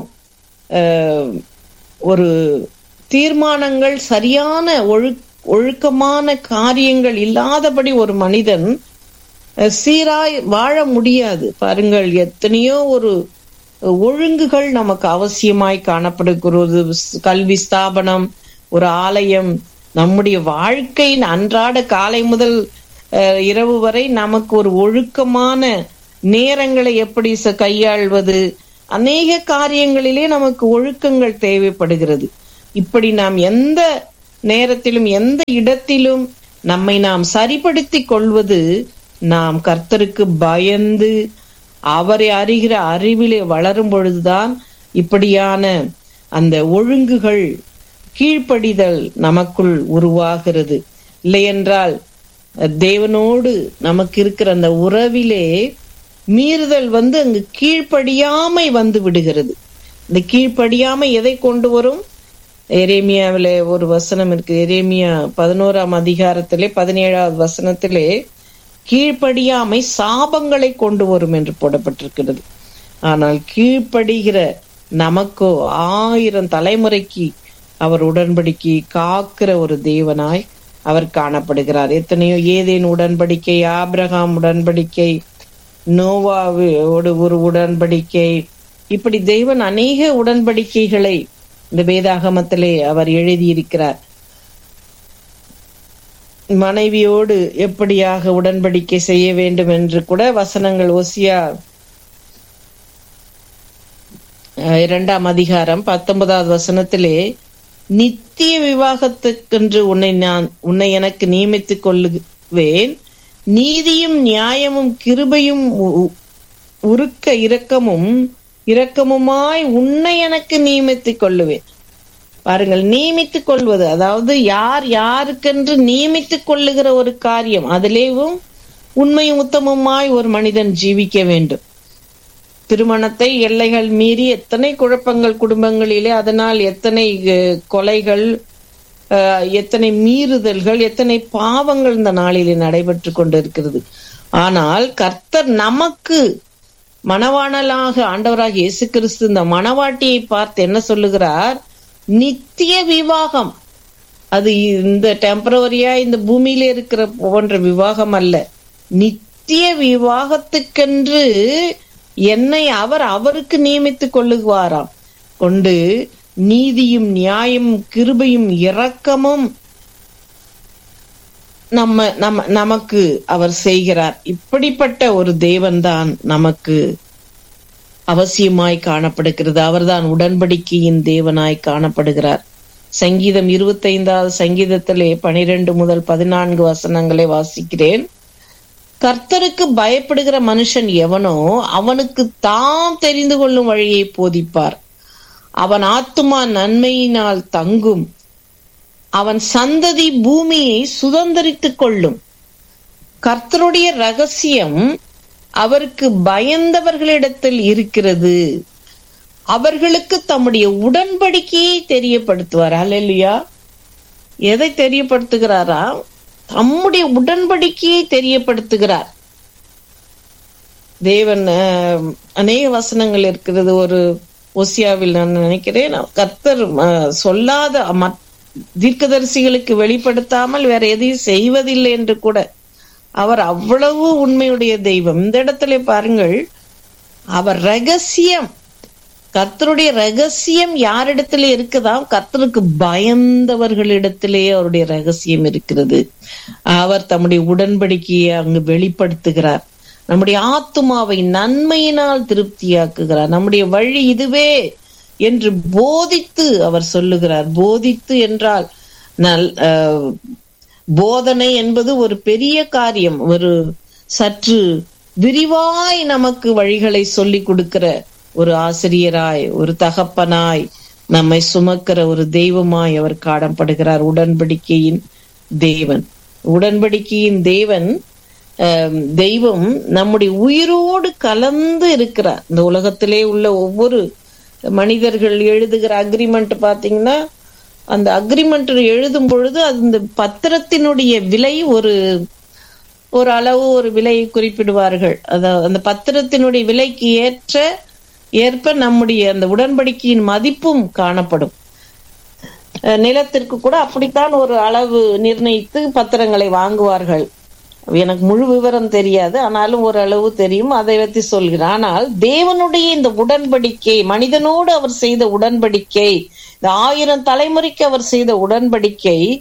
ஒரு தீர்மானங்கள் சரியான ஒழு ஒழுக்கமான காரியங்கள் இல்லாதபடி ஒரு மனிதன் சீராய் வாழ முடியாது. பாருங்கள், எத்தனையோ ஒரு ஒழுங்குகள் நமக்கு அவசியமாய் காணப்படுகிறது. கல்வி ஸ்தாபனம், ஒரு ஆலயம், நம்முடைய வாழ்க்கையின் அன்றாட காலை முதல் இரவு வரை நமக்கு ஒரு ஒழுக்கமான நேரங்களை எப்படி கையாள்வது, அநேக காரியங்களிலே நமக்கு ஒழுக்கங்கள் தேவைப்படுகிறது. இப்படி நாம் எந்த நேரத்திலும் எந்த இடத்திலும் நம்மை நாம் சரிப்படுத்தி கொள்வது நாம் கர்த்தருக்கு பயந்து அவரை அறிகிற அறிவிலே வளரும் பொழுதுதான் இப்படியான அந்த ஒழுங்குகள் கீழ்ப்படிதல் நமக்குள் உருவாகிறது. இல்லையென்றால் தேவனோடு நமக்கு இருக்கிற அந்த உறவிலே மீறுதல் வந்து அங்கு கீழ்ப்படியாமை வந்து விடுகிறது. இந்த கீழ்ப்படியாமை எதை கொண்டு வரும்? எரேமியாவிலே ஒரு வசனம் இருக்கு. எரேமியா பதினோராம் அதிகாரத்திலே பதினேழாவது வசனத்திலே கீழ்ப்படியாமை சாபங்களை கொண்டு வரும் என்று போடப்பட்டிருக்கிறது. ஆனால் கீழ்ப்படுகிற நமக்கோ ஆயிரம் தலைமுறைக்கு அவர் உடன்படிக்கை காக்கிற ஒரு தேவனாய் அவர் காணப்படுகிறார். எத்தனையோ ஏதேன் உடன்படிக்கை, ஆபிரகாம் உடன்படிக்கை, நோவாவோடு ஒரு உடன்படிக்கை, இப்படி தேவன் அநேக உடன்படிக்கைகளை இந்த வேதாகமத்திலே அவர் எழுதியிருக்கிறார். மனைவியோடு எப்படியாக உடன்படிக்கை செய்ய வேண்டும் என்று கூட வசனங்கள் ஓசியா இரண்டாம் அதிகாரம் பத்தொன்பதாவது வசனத்திலே நித்திய விவாகத்துக்கென்று உன்னை நான் உன்னை எனக்கு நியமித்துக் கொள்ளுவேன், நீதியும் நியாயமும் கிருபையும் உருக்க இரக்கமும் இரக்கமுமாய் உன்னை எனக்கு நியமித்துக் கொள்ளுவேன். பாருங்கள், நியமித்துக் கொள்வது, அதாவது யார் யாருக்கென்று நியமித்துக் கொள்ளுகிற ஒரு காரியம், அதிலேயும் உண்மையும் உத்தமமாய் ஒரு மனிதன் ஜீவிக்க வேண்டும். திருமணத்தை எல்லைகள் மீறி எத்தனை குழப்பங்கள் குடும்பங்களிலே, அதனால் எத்தனை கொலைகள், எத்தனை மீறுதல்கள், எத்தனை பாவங்கள் இந்த நாளிலே நடைபெற்று கொண்டிருக்கிறது. ஆனால் கர்த்தர் நமக்கு மணவாளனாக ஆண்டவராக இயேசு கிறிஸ்து இந்த மணவாட்டியை பார்த்து என்ன சொல்லுகிறார்? நித்திய விவாகம். அது இந்த டெம்பரவரியா இந்த பூமியில இருக்கிற போன்ற விவாகம் அல்ல. நித்திய விவாகத்துக்கென்று என்னை அவர் அவருக்கு நியமித்துக் கொள்ளுவாராம் கொண்டு நீதியும் நியாயமும் கிருபையும் இரக்கமும் நம்ம நம்ம நமக்கு அவர் செய்கிறார். இப்படிப்பட்ட ஒரு தேவன் தான் நமக்கு அவசியமாய் காணப்படுகிறது. அவர்தான் உடன்படிக்கையின் தேவனாய் காணப்படுகிறார். சங்கீதம் இருபத்தி ஐந்தாவது சங்கீதத்திலே பனிரெண்டு முதல் பதினான்கு வசனங்களை வாசிக்கிறேன். கர்த்தருக்கு பயப்படுகிற மனுஷன் எவனோ அவனுக்கு தாம் தெரிந்து கொள்ளும் வழியை போதிப்பார். அவன் ஆத்துமா நன்மையினால் தங்கும், அவன் சந்ததி பூமியை சுதந்தரித்துக் கொள்ளும். கர்த்தருடைய ரகசியம் அவருக்கு பயந்தவர்களிடத்தில் இருக்கிறது, அவர்களுக்கு தம்முடைய உடன்படிக்கையை தெரியப்படுத்துவார். அல்லேலூயா. எதை தெரியப்படுத்துகிறாரா? தம்முடைய உடன்படிக்கையை தெரியப்படுத்துகிறார். தேவன் அநேக வசனங்கள் இருக்கிறது. ஒரு ஓசியாவில் நான் நினைக்கிறேன், கர்த்தர் சொல்லாத தீர்க்கதரிசிகளுக்கு வெளிப்படுத்தாமல் வேற எதையும் செய்வதில்லை என்று கூட. அவர் அவ்வளவு உண்மையுடைய தெய்வம். இந்த இடத்துல பாருங்கள், அவர் ரகசியம், கர்த்தருடைய ரகசியம் யாரிடத்திலே இருக்குதாம்? கர்த்தருக்கு பயந்தவர்களிடத்திலே அவருடைய ரகசியம் இருக்கிறது. அவர் தம்முடைய உடன்படிக்கையை அங்கு வெளிப்படுத்துகிறார். நம்முடைய ஆத்துமாவை நன்மையினால் திருப்தியாக்குகிறார். நம்முடைய வழி இதுவே என்று போதித்து அவர் சொல்லுகிறார். போதித்து என்றால் நல் போதனை என்பது ஒரு பெரிய காரியம். ஒரு சற்று விரிவாய் நமக்கு வழிகளை சொல்லி கொடுக்கிற ஒரு ஆசிரியராய், ஒரு தகப்பனாய், நம்மை சுமக்கிற ஒரு தெய்வமாய் அவர் காணப்படுகிறார். உடன்படிக்கையின் தேவன். உடன்படிக்கையின் தேவன் தெய்வம் நம்முடைய உயிரோடு கலந்து இருக்கிறார். இந்த உலகத்திலே உள்ள ஒவ்வொரு மனிதர்கள் எழுதுகிற அக்ரிமெண்ட் பாத்தீங்கன்னா, அந்த அக்ரிமெண்ட் எழுதும் பொழுது அந்த பத்திரத்தினுடைய விலை ஒரு ஒரு அளவு ஒரு விலையை குறிப்பிடுவார்கள். அதாவது அந்த பத்திரத்தினுடைய விலைக்கு ஏற்ற ஏற்ப நம்முடைய அந்த உடன்படிக்கையின் மதிப்பும் காணப்படும். நிலத்திற்கு கூட அப்படித்தான் ஒரு அளவு நிர்ணயித்து பத்திரங்களை வாங்குவார்கள். எனக்கு முழு விவரம் தெரியாது, ஆனாலும் ஒரு அளவு தெரியும், அதை பற்றி சொல்கிறேன். ஆனால் தேவனுடைய இந்த உடன்படிக்கை, மனிதனோடு அவர் செய்த உடன்படிக்கை, இந்த ஆயிரம் தலைமுறைக்கு அவர் செய்த உடன்படிக்கை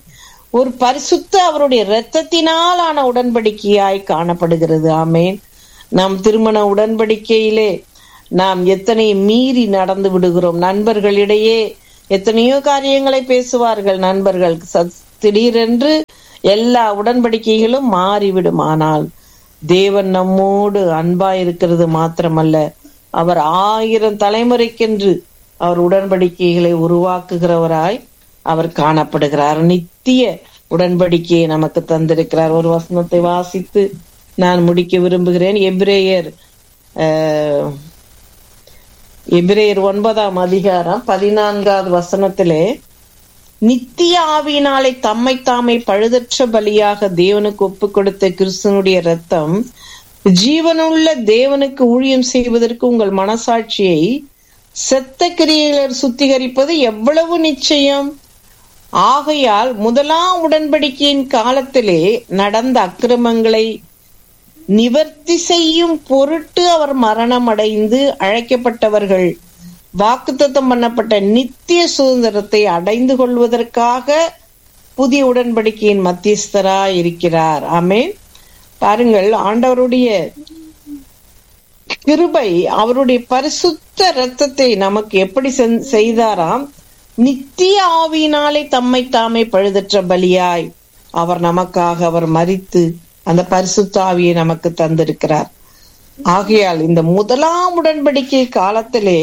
ஒரு பரிசுத்த அவருடைய இரத்தத்தினால் ஆன உடன்படிக்கையாய் காணப்படுகிறது. ஆமேன். நாம் திருமண உடன்படிக்கையிலே நாம் எத்தனை மீறி நடந்து விடுகிறோம். நண்பர்களிடையே எத்தனையோ காரியங்களை பேசுவார்கள் நண்பர்கள். திடீரென்று எல்லா உடன்படிக்கைகளும் மாறிவிடும். ஆனால் தேவன் நம்மோடு அன்பாய் இருக்கிறது மாத்திரமல்ல, அவர் ஆயிரம் தலைமுறைக்கென்று அவர் உடன்படிக்கைகளை உருவாக்குகிறவராய் அவர் காணப்படுகிறார். நித்திய உடன்படிக்கையை நமக்கு தந்திருக்கிறார். ஒரு வசனத்தை வாசித்து நான் முடிக்க விரும்புகிறேன். எபிரேயர் அஹ் எபிரேயர் ஒன்பதாம் அதிகாரம் பதினான்காவது வசனத்திலே, நித்திய ஆவியினாலே தம்மை தாமே பழுதற்ற பலியாக தேவனுக்கு ஒப்பு கொடுத்த கிறிஸ்துவனுடைய இரத்தம் ஜீவனுள்ள தேவனுக்கு ஊழியம் செய்வதற்கு உங்கள் மனசாட்சியை செத்த கிரியைகள் சுத்திகரிப்பது எவ்வளவு நிச்சயம். ஆகையால் முதலாம் உடன்படிக்கையின் காலத்திலே நடந்த அக்கிரமங்களை நிவர்த்தி செய்யும் பொருட்டு அவர் மரணம் அடைந்து அழைக்கப்பட்டவர்கள் வாக்குத்தத்தம் பண்ணப்பட்ட நித்திய சுதந்திரத்தை அடைந்து கொள்வதற்காக புதிய உடன்படிக்கையின் மத்தியஸ்தராய் இருக்கிறார். ஆமென். பாருங்கள், ஆண்டவருடைய கிருபை அவருடைய பரிசுத்த இரத்தத்தை நமக்கு எப்படி செய்தாராம்? நித்திய ஆவியினாலே தம்மை தாமே பழுதற்ற பலியாய் அவர் நமக்காக அவர் மரித்து அந்த பரிசுத்த ஆவியை நமக்கு தந்திருக்கிறார். ஆகையால் இந்த முதலாம் உடன்படிக்கை காலத்திலே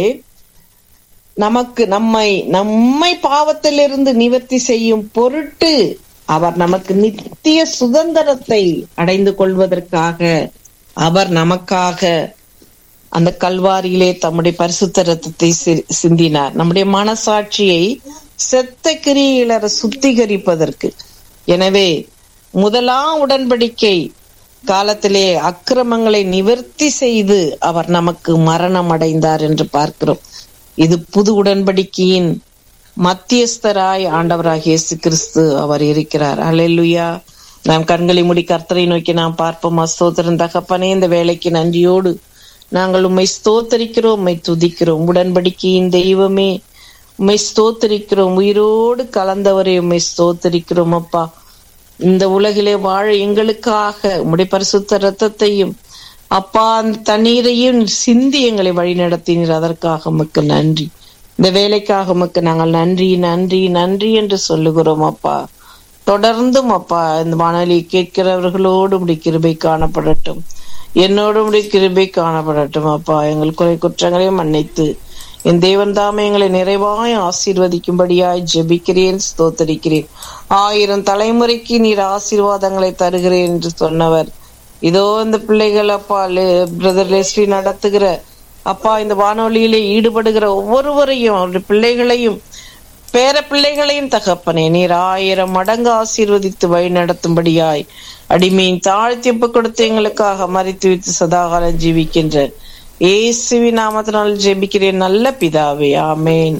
நமக்கு நம்மை நம்மை பாவத்திலிருந்து நிவர்த்தி செய்யும் பொருட்டு அவர் நமக்கு நித்திய சுதந்திரத்தை அடைந்து கொள்வதற்காக அவர் நமக்காக அந்த கல்வாரியிலே தம்முடைய பரிசுத்த இரத்தத்தை சிந்தினார். நம்முடைய மனசாட்சியை செத்த கிரியைகளை சுத்திகரிப்பதற்கு. எனவே முதலாம் உடன்படிக்கை காலத்திலே அக்கிரமங்களை நிவர்த்தி செய்து அவர் நமக்கு மரணம் அடைந்தார் என்று பார்க்கிறோம். இது புது உடன்படிக்கையின் மத்தியஸ்தராய் ஆண்டவராக இயேசு கிறிஸ்து அவர் இருக்கிறார். அல்லேலூயா. நாம் கண்களை மூடி கர்த்தரை நோக்கி நாம் பார்ப்போம். ஸ்தோத்திரம் தகப்பனே, இந்த வேலைக்கு நன்றியோடு நாங்கள் உம்மை ஸ்தோத்தரிக்கிறோம், உம்மை துதிக்கிறோம். உடன்படிக்கையின் தெய்வமே உம்மை ஸ்தோத்தரிக்கிறோம். உயிரோடு கலந்தவரே உம்மை ஸ்தோத்தரிக்கிறோம். அப்பா, இந்த உலகிலே வாழ எங்களுக்காக உம்முடைய பரிசுத்த இரத்தத்தையும் அப்பா அந்த தண்ணீரையும் சிந்தி எங்களை வழி நடத்தினீர். அதற்காக உமக்கு நன்றி. இந்த வேலைக்காக உமக்கு நாங்கள் நன்றி நன்றி நன்றி என்று சொல்லுகிறோம். அப்பா, தொடர்ந்தும் அப்பா இந்த வானொலி கேட்கிறவர்களோடு உடைய கிருபை காணப்படட்டும், என்னோடு உடைய கிருபை காணப்படட்டும். அப்பா, எங்கள் குறை குற்றங்களையும் மன்னித்து என் தேவன் தாமே எங்களை நிறைவாய் ஆசீர்வதிக்கும்படியாய் ஜெபிக்கிறேன், ஸ்தோத்தரிக்கிறேன். ஆயிரம் தலைமுறைக்கு நீர் ஆசீர்வாதங்களை தருகிறேன் என்று சொன்னவர். இதோ இந்த பிள்ளைகள் அப்பா பிரதர் லெஸ்லி நடத்துகிற அப்பா இந்த வானொலியிலே ஈடுபடுகிற ஒவ்வொருவரையும் அவருடைய பிள்ளைகளையும் பேர பிள்ளைகளையும் தகப்பனே நீர் ஆயிரம் மடங்கு ஆசீர்வதித்து வழி நடத்தும்படியாய் அடிமையின் தாழ்த்தி ஒப்பு கொடுத்து எங்களுக்காக மறித்து வைத்து சதாகாலம் ஜீவிக்கின்ற இயேசுவின் நாமத்தினால் ஜெபிக்கிறேன் நல்ல பிதாவே. ஆமேன்.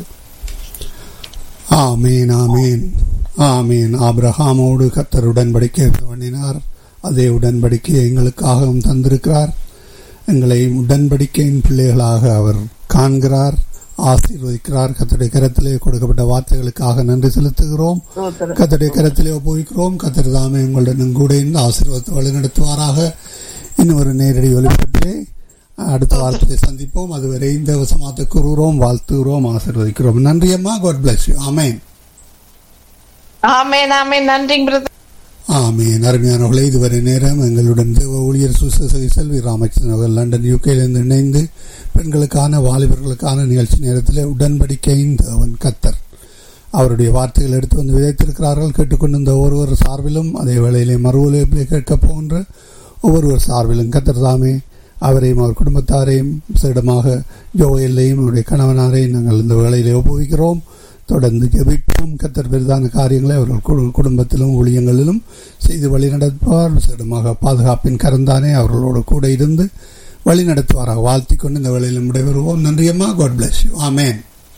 ஆமேன். ஆமேன். ஆமேன். ஆபிரகாமோடு கர்த்தர் உடன்படிக்கை பண்ணினார். அதே உடன்படிக்கையை எங்களுக்காகவும் தந்திருக்கிறார். எங்களை உடன்படிக்கையின் பிள்ளைகளாக அவர் காண்கிறார், ஆசீர்வதிக்கிறார். கர்த்தருடைய கரத்திலே கொடுக்கப்பட்ட வார்த்தைகளுக்காக நன்றி செலுத்துகிறோம். கர்த்தருடைய கரத்திலே ஒப்புவிக்கிறோம். கர்த்தர் தாமே உங்களுடன் கூட இருந்து ஆசீர்வாதத்தை வழிநடத்துவாராக. இன்னும் ஒரு நேரடி ஒளிபரப்பிலே அடுத்த வார்த்தையை சந்திப்போம். அதுவரை இந்த வசமாத்தை கூறுகிறோம், வாழ்த்துகிறோம், ஆசீர்வதிக்கிறோம். நன்றி அம்மா. God bless you. ஆமேன். ஆமேன். ஆமேன். நன்றி பிரதர். ஆமேன். அருமையானவர்களே, இதுவரை நேரம் எங்களுடன் தேவ ஊழியர் சுசேஷ செல்வி ராமச்சந்திரன் அவர்கள் லண்டன் யூகேலிருந்து இணைந்து பெண்களுக்கான வாலிபர்களுக்கான நிகழ்ச்சி நேரத்தில் உடன்படிக்கையின் தேவன் கர்த்தர் அவருடைய வார்த்தைகள் எடுத்து வந்து விதைத்திருக்கிறார்கள். கேட்டுக்கொண்டிருந்த ஒவ்வொருவர் சார்பிலும் அதே வேளையிலே மறுவலைப்பிலே கேட்கப் போகின்ற ஒவ்வொருவர் சார்பிலும் கர்த்தர் தாமே அவரையும் அவர் குடும்பத்தாரையும் விசேடமாக ஜோயல்லையும் அவருடைய கணவனாரையும் நாங்கள் இந்த வேளையிலே ஒப்புவிக்கிறோம். தொடர்ந்து ஜெபிப்போம். கர்த்தர் பெரிதான காரியங்களை அவர்கள் குடும்பத்திலும் ஊழியங்களிலும் செய்து வழி நடத்துவார். விசேடமாக பாதுகாப்பின் கரந்தானே அவர்களோடு கூட இருந்து வழி நடத்துவாராக வாழ்த்தி கொண்டு இந்த வேளையிலும் விடைபெறுவோம். நன்றியம்மா. God bless you. ஆமேன்.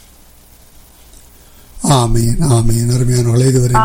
ஆமேன். ஆமேன். அருமையானவர்களே, இதுவரை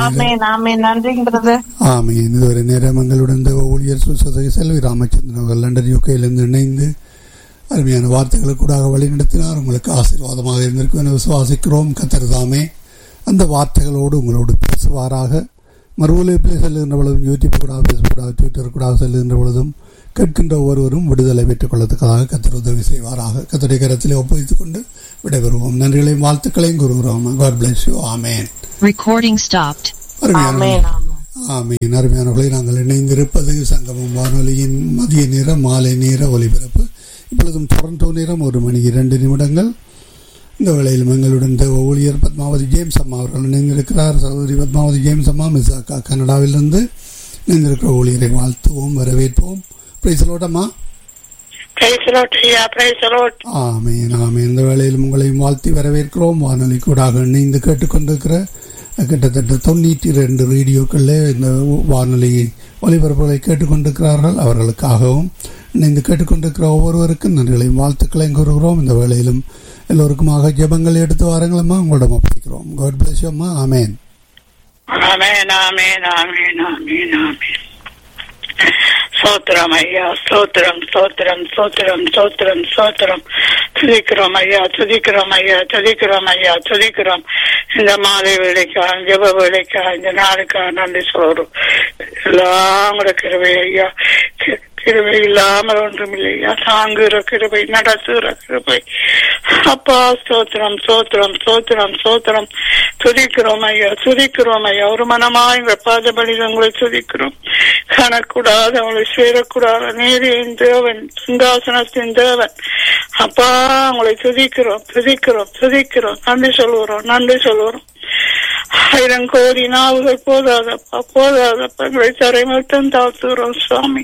ஆமேன் இதுவரை நேரம் எங்களுடன் ஊழியர் சுசேஷ செல்வி ராமச்சந்திரன் அவர்கள் லண்டன் யூகேயிலிருந்து இணைந்து அருமையான வார்த்தைகளுக்கு கூட வழி நடத்தினார். உங்களுக்கு ஆசீர்வாதமாக இருந்திருக்கும் என விசுவாசிக்கிறோம். கர்த்தர் தாமே அந்த வார்த்தைகளோடு உங்களோடு பேசுவாராக. மறுவலைப்பிலே செல்லுகின்ற பொழுதும் யூடியூப் கூட ஃபேஸ்புக் கூட ட்விட்டர் கூட செல்லுகின்ற பொழுதும் கேட்கின்ற ஒவ்வொருவரும் விடுதலை பெற்றுக் கொள்வதற்காக கர்த்தர் உதவி செய்வாராக. கர்த்தருடைய கரத்திலே ஒப்புவித்துக் கொண்டு விடைபெறுவோம். நன்றிகளையும் வாழ்த்துக்களையும் கூறுகிறோம். God bless you. Amen. Recording stopped. ஆமீன். அருமையானவர்களை, நாங்கள் இணைந்திருப்பது சங்கமம் வானொலியின் மதிய நேர மாலை நேர ஒலிபரப்பு. இப்பொழுதும் டொரண்டோ நேரம் ஒரு மணி இரண்டு நிமிடங்கள். இந்த வேளையில் எங்களுடன் தேவ ஊழியர் பத்மாவதி ஜேம்ஸ் அம்மா அவர்கள் இணைந்திருக்கிறார். சகோதரி பத்மாவதி ஜேம்ஸ் அம்மா மிஸ் அக்கா கனடாவிலிருந்து இணைந்திருக்கிற ஊழியரை வாழ்த்துவோம், வரவேற்போம். பிரைஸ் தி லார்ட் அம்மா. ஆமீன் ஆமீன். இந்த வேளையில் உங்களையும் வாழ்த்தி வரவேற்கிறோம். வானொலி கூடாக இணைந்து கேட்டுக்கொண்டிருக்கிற கிட்டத்தட்ட தொண்ணூற்றி இரண்டு ரேடியோக்களில் இந்த வானொலி ஒலிபரப்புகளை கேட்டுக்கொண்டிருக்கிறார்கள். அவர்களுக்காகவும் இணைந்து கேட்டுக்கொண்டிருக்கிற ஒவ்வொருவருக்கும் நன்றிகளையும் வாழ்த்துக்களையும் கூறுகிறோம். இந்த வேளையிலும் எல்லோருக்குமாக ஜெபங்கள் எடுத்து வாருங்களம்மா, உங்களிடம் ஒப்படைக்கிறோம். God bless you அம்மா. ஆமேன். ஆமேன் ஆமேன் ஆமேன் ஆமேன் ஆமேன். சோத்திரம் ஐயா, சோத்திரம் சோத்திரம் சோத்திரம் சோத்திரம் சோத்திரம். துதிக்கிறோம் ஐயா, துதிக்கிறோம் ஐயா, துதிக்கிறோம் ஐயா, துதிக்கிறோம். இந்த மாலை வேலைக்கா, ஜெப வேலைக்கா, இந்த நாளுக்கா நன்றி சொல்றோம். எல்லாம் கூட கிருபை ஐயா, கிருபை இல்லாமல் ஒன்றும் இல்லையா. தாங்குகிற கிருபை, நடத்துகிற கிருபை அப்பா. சோத்திரம் சோத்திரம் சோத்திரம் சோத்திரம். துதிக்கிறோம் ஐயா, துதிக்கிறோம் ஐயா. ஒரு மனமாய் பாதபடியில் உங்களை துதிக்கிறோம். காணக்கூடாத, உங்களை சேரக்கூடாத நீதியின் தேவன், சிங்காசனத்தின் தேவன் அப்பா, உங்களை துதிக்கிறோம் துதிக்கிறோம் துதிக்கிறோம். நன்றி சொல்லுகிறோம், நன்றி சொல்லுகிறோம். ஆயிரம் கோடி நாவுகள் போதாதப்பா, போதாதப்பா. எங்களை தரை மட்டும் தாழ்த்துகிறோம் சுவாமி.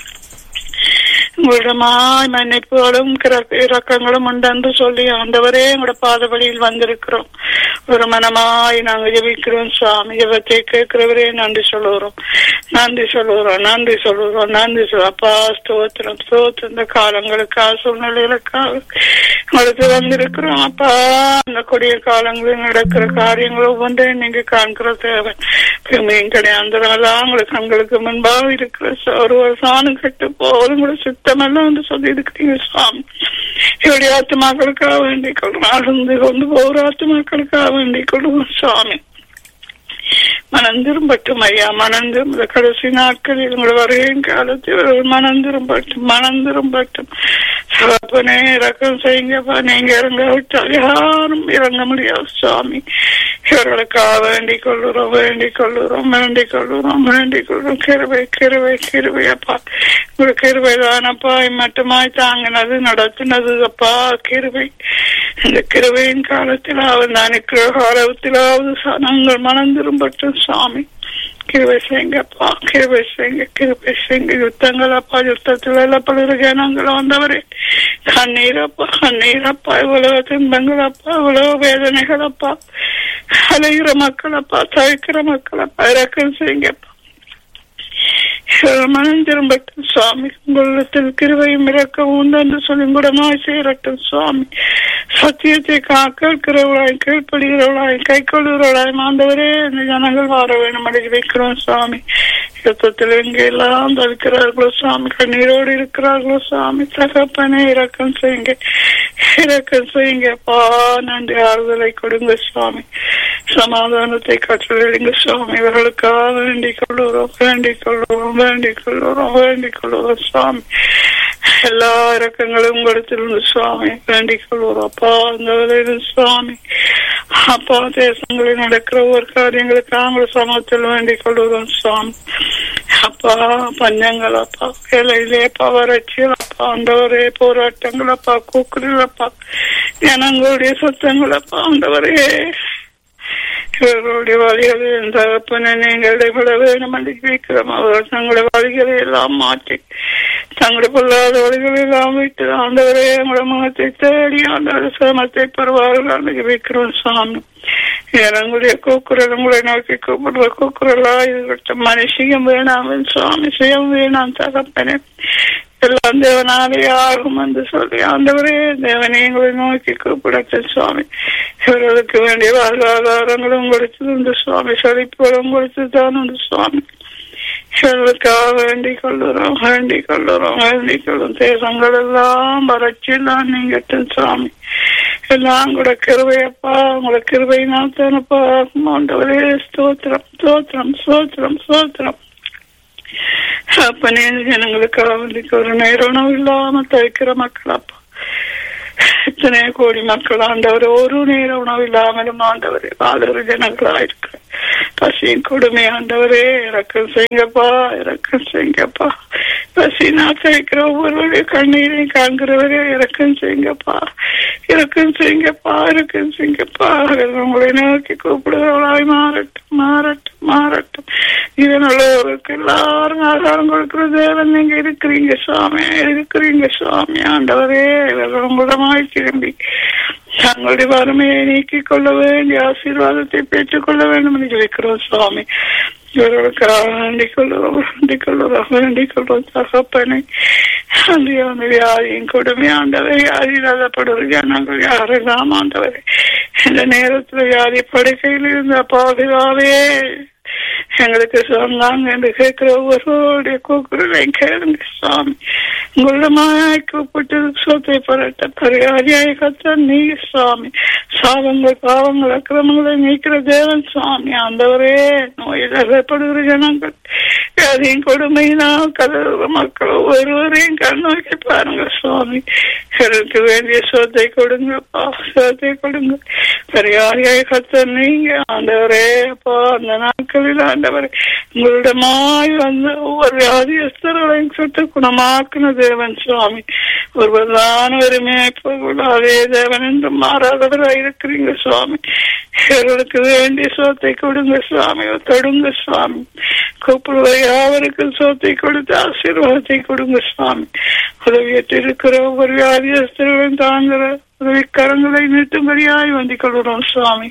உங்களிடமாய் மன்னிப்புகளும் இரக்கங்களும் உண்டு என்று சொல்லி ஆண்டவரே உங்களோட பாதபடியில் வந்திருக்கிறோம். ஒரு மனமாய் நாங்கள் ஜெபிக்கிறோம் சுவாமி. ஜெபத்தை கேட்கிறவரே நன்றி சொல்லுகிறோம், நன்றி சொல்லுகிறோம், நன்றி சொல்லுகிறோம், நன்றி சொல்லுவோம். அப்பா ஸ்தோத்திரம் ஸ்தோத்திரம். இந்த காலங்களுக்காக, சூழ்நிலைகளுக்காக உங்களுக்கு வந்திருக்கிறோம் அப்பா. அந்த கொடிய காலங்களில் நடக்கிற காரியங்கள் ஒவ்வொன்றையும் நீங்க காண்கிற தேவன் மீன் கிடையாந்தெல்லாம் உங்களுக்கு கண்களுக்கு முன்பாக இருக்கிற ஒரு சாணம் கட்டு போதும் கூட சுத்தமெல்லாம் வந்து சொல்லி இருக்கிறீங்க சுவாமி. இவருடைய ஆத்துமாக்களுக்காக வேண்டிக் கொள்ளும், அழுந்து கொண்டு போகிற ஆத்துமாக்களுக்காக வேண்டிக் கொள்ளுவோம் சுவாமி. மனந்திரும்பட்டும் ஐயா, மனந்திரும். கடைசி நாட்களில் உங்களை வருகையின் காலத்தில் மனந்திரும்பட்டும், மனந்திரும்பட்டும். சகப்பனே இறக்கம் செய்யுங்கப்பா. நீங்க இறங்க விட்டால் யாரும் இறங்க முடியாது சுவாமி. இவர்களுக்காக வேண்டிக் கொள்ளுறோம், வேண்டிக் கொள்ளுறோம், வேண்டிக் கொள்ளுறோம், வேண்டிக் கொள்ளுறோம். கிருபை கிருபை கிருபை அப்பா. ஒரு கிருபை தானப்பா மட்டுமாய் தாங்கினது நடத்தினது அப்பா. கிருபை. இந்த கிருபையின் காலத்தில் அவன் நினைக்கிற காலத்திலாவது நாங்கள் மனந்திரும்பட்டும் சுவாமி. கிருபை செய்யுங்கப்பா, கிருபை செய்யுங்க, கிருபை செய்யுங்க. யுத்தங்கள் அப்பா, யுத்தத்தில் எல்லாம் பல ஜனங்கள் வந்தவரே கண்ணீரப்பா, கண்ணீரப்பா. இவ்வளவு துன்பங்கள் அப்பா, இவ்வளவு வேதனைகள் அப்பா. அலைகிற மக்கள் அப்பா, தவிக்கிற மக்கள் அப்பா, இறக்கம் செய்யுங்கப்பா. மனம் திரும்பட்டும் சுவாமி. உங்களிடத்தில் கிருபையும் இறக்கவும் உண்டு என்று சொல்லி கூடமாய் சேரட்டும் சுவாமி. சத்தியத்தை கேட்கிறவளாய், கீழ்ப்படுகிறவளாய், கை கொள்கிறவளாய் ஆண்டவரே இந்த ஜனங்கள் வார வேண்டும் அடைஞ்சு வைக்கிறோம் சுவாமி. யுத்தத்தில் எங்கே எல்லாம் தவிக்கிறார்களோ சுவாமி, கண்ணீரோடு இருக்கிறார்களோ சுவாமி. தகப்பனே இறக்கம் செய்யுங்க, இறக்கம் செய்யுங்கப்பா. நன்றி. ஆறுதலை கொடுங்க சுவாமி. சமாதானத்தை கற்றளிங்க சுவாமி. இவர்களுக்காக வேண்டிக் கொள்ளுறோம், வேண்டிக் கொள்ளுறோம், வேண்டிக் கொள்ளுறோம், வேண்டிக் கொள்ளுறோம் சுவாமி. எல்லா இறக்கங்களும் உங்களிடத்திலிருந்து சுவாமி வேண்டிக் கொள்வோம் அப்பா. அந்த வேலையிலும் சுவாமி அப்பா, தேசங்களில் நடக்கிற ஒவ்வொரு காரியங்களுக்கு நாங்கள் சமத்தில் வேண்டிக் கொள்வோம் சுவாமி. அப்பா, பஞ்சங்கள் அப்பா, வேலையிலேப்பா, வறட்சிகள் அப்பா, ஆண்டவரே போராட்டங்கள் அப்பா, கூக்குறல் அப்பா, ஜனங்களுடைய சத்தங்கள் அப்பா, ஆண்டவரே இவர்களுடைய வழிகளில் தகப்பனை நீங்கள் இடைபெற வேண்டும் என்று கேட்கிறோம். அவர்கள் தங்களுடைய வழிகளை எல்லாம் மாற்றி தங்களுடைய பொல்லாத வழிகளை எல்லாம் விட்டு ஆண்டவரே உங்களோட முகத்தை தேடி ஆண்டவரை சிரமத்தை பெறுவார்கள் என்று வைக்கிறோம் சுவாமி. எங்களுடைய கூக்குரல் உங்களை நோக்கி கூப்பிடுற கூக்குரலா இருக்கட்டும். மனுஷியம் வேணாம் சுவாமி, சுயம் வேணாம் தகப்பனே. எல்லாம் தேவனாலே ஆகும் என்று சொல்லி ஆண்டவரே தேவனை எங்களை நோக்கி கூப்பிடட்டும் சுவாமி. இவர்களுக்கு வேண்டிய வாழ்வாதாரங்களும் உங்களுக்கு உண்டு சுவாமி, செழிப்புகளும் உங்களுக்கு தான் உண்டு சுவாமி. இவர்களுக்காக வேண்டிக் கொள்ளுறோம், வேண்டிக் கொள்ளுறோம், வேண்டிக் கொள்ளும். தேசங்கள் எல்லாம் வறட்சியெல்லாம் நீங்கட்டும் சுவாமி. எல்லாம் கூட கிருபையப்பா, உங்களோட கிருபையினால் தானப்பா ஆண்டவரே. ஸ்தோத்திரம் ஸ்தோத்திரம் ஸ்தோத்திரம் ஸ்தோத்திரம். அப்பனே ஜனங்களுக்காக ஒரு நேரம் உணவு இல்லாம தவிக்கிற மக்கள் அப்பா, எத்தனை கோடி மக்கள் ஆண்டவர் ஒரு நேர உணவு இல்லாமலும் ஆண்டவரே வாழற ஜனங்களா இருக்கு. பசியின் கொடுமை ஆண்டவரே இறக்கம் செய்யுங்கப்பா, இறக்கம் செய்யுங்கப்பா. பசி நான் தவிக்கிற ஒவ்வொருவருடைய கண்ணீரையும் காண்கிறவரே இறக்கம் செய்யுங்கப்பா, இறக்கம் செய்யுங்கப்பா, இறக்கம் செய்யுங்கப்பா. உங்களை நோக்கி கூப்பிடுகிறவளாய் மாறட்டும் மாறட்டும் மாறட்டும். இதனுள்ளவருக்கு எல்லாரும் ஆதாரம் கொடுக்கிற தேவன் நீங்க இருக்கிறீங்க சுவாமி, இருக்கிறீங்க சுவாமி. ஆண்டவரே இவர்கள் உங்களிடமாய் திரும்பி தங்களுடைய வறுமையை நீக்கிக் கொள்ள வேண்டிய ஆசீர்வாதத்தை பெற்றுக் கொள்ள வேண்டும் என்று ஜெபிக்கிறோம் சுவாமி. இவர்களுக்காக வேண்டிக் கொள்ளுறோம் வேண்டிக் கொள்ளுறோம் வேண்டிக் கொள்றோம் தகப்பனை. அந்த வியாதியின் கொடுமை ஆண்டவரை வியாதியில்லாதப்படுகிற ஜனங்கள் யாரெல்லாம் ஆண்டவரை இந்த நேரத்துல வியாதி படுக்கையில் இருந்த பாதுகாவே எங்களுக்கு சொன்னாங்க என்று கேட்கிற ஒருவருடைய கூக்குரலை கேளுங்க சுவாமி. உங்களிடமாய் கூப்பிட்டு சொத்தை பரட்ட பரிகாரியாய் கத்த நீ சுவாமி. சாபங்கள் பாவங்கள் அக்கிரமங்களை நீக்கிற தேவன் சுவாமி. ஆண்டவரே நோயில் அகப்படுகிற ஜனங்கள் வியாதியின் கொடுமையினால் கதவுற மக்கள் ஒருவரையும் கண்ணோக்கி பாருங்க சுவாமி. எனக்கு வேண்டிய சொத்தை கொடுங்கப்பா, சொத்தை கொடுங்க பரிகாரியாய் கத்த நீங்க ஆண்டவரே. அப்பா அந்த நாட்களில் ஆண்டவரே உங்களிடமாய் வந்து ஒவ்வொரு வியாதியஸ்தர்களையும் சுட்டு குணமாக்குன தேவன் சுவாமி. ஒரு பிரதான உரிமையாய் அதே தேவன் என்று மாறாதவராக இருக்கிறீங்க சுவாமி. இவர்களுக்கு வேண்டிய சோத்தை கொடுங்க சுவாமி, தொடுங்க சுவாமி. கூப்பிடுவ யாவருக்கும் சோத்தை கொடுத்து ஆசீர்வாதத்தை கொடுங்க சுவாமி. உதவியற்று இருக்கிற ஒவ்வொரு வியாதியஸ்தர்களையும் தாங்குற உதவி கரங்களை நீட்டும்படியாய் வந்திக் கொள்கிறோம் சுவாமி.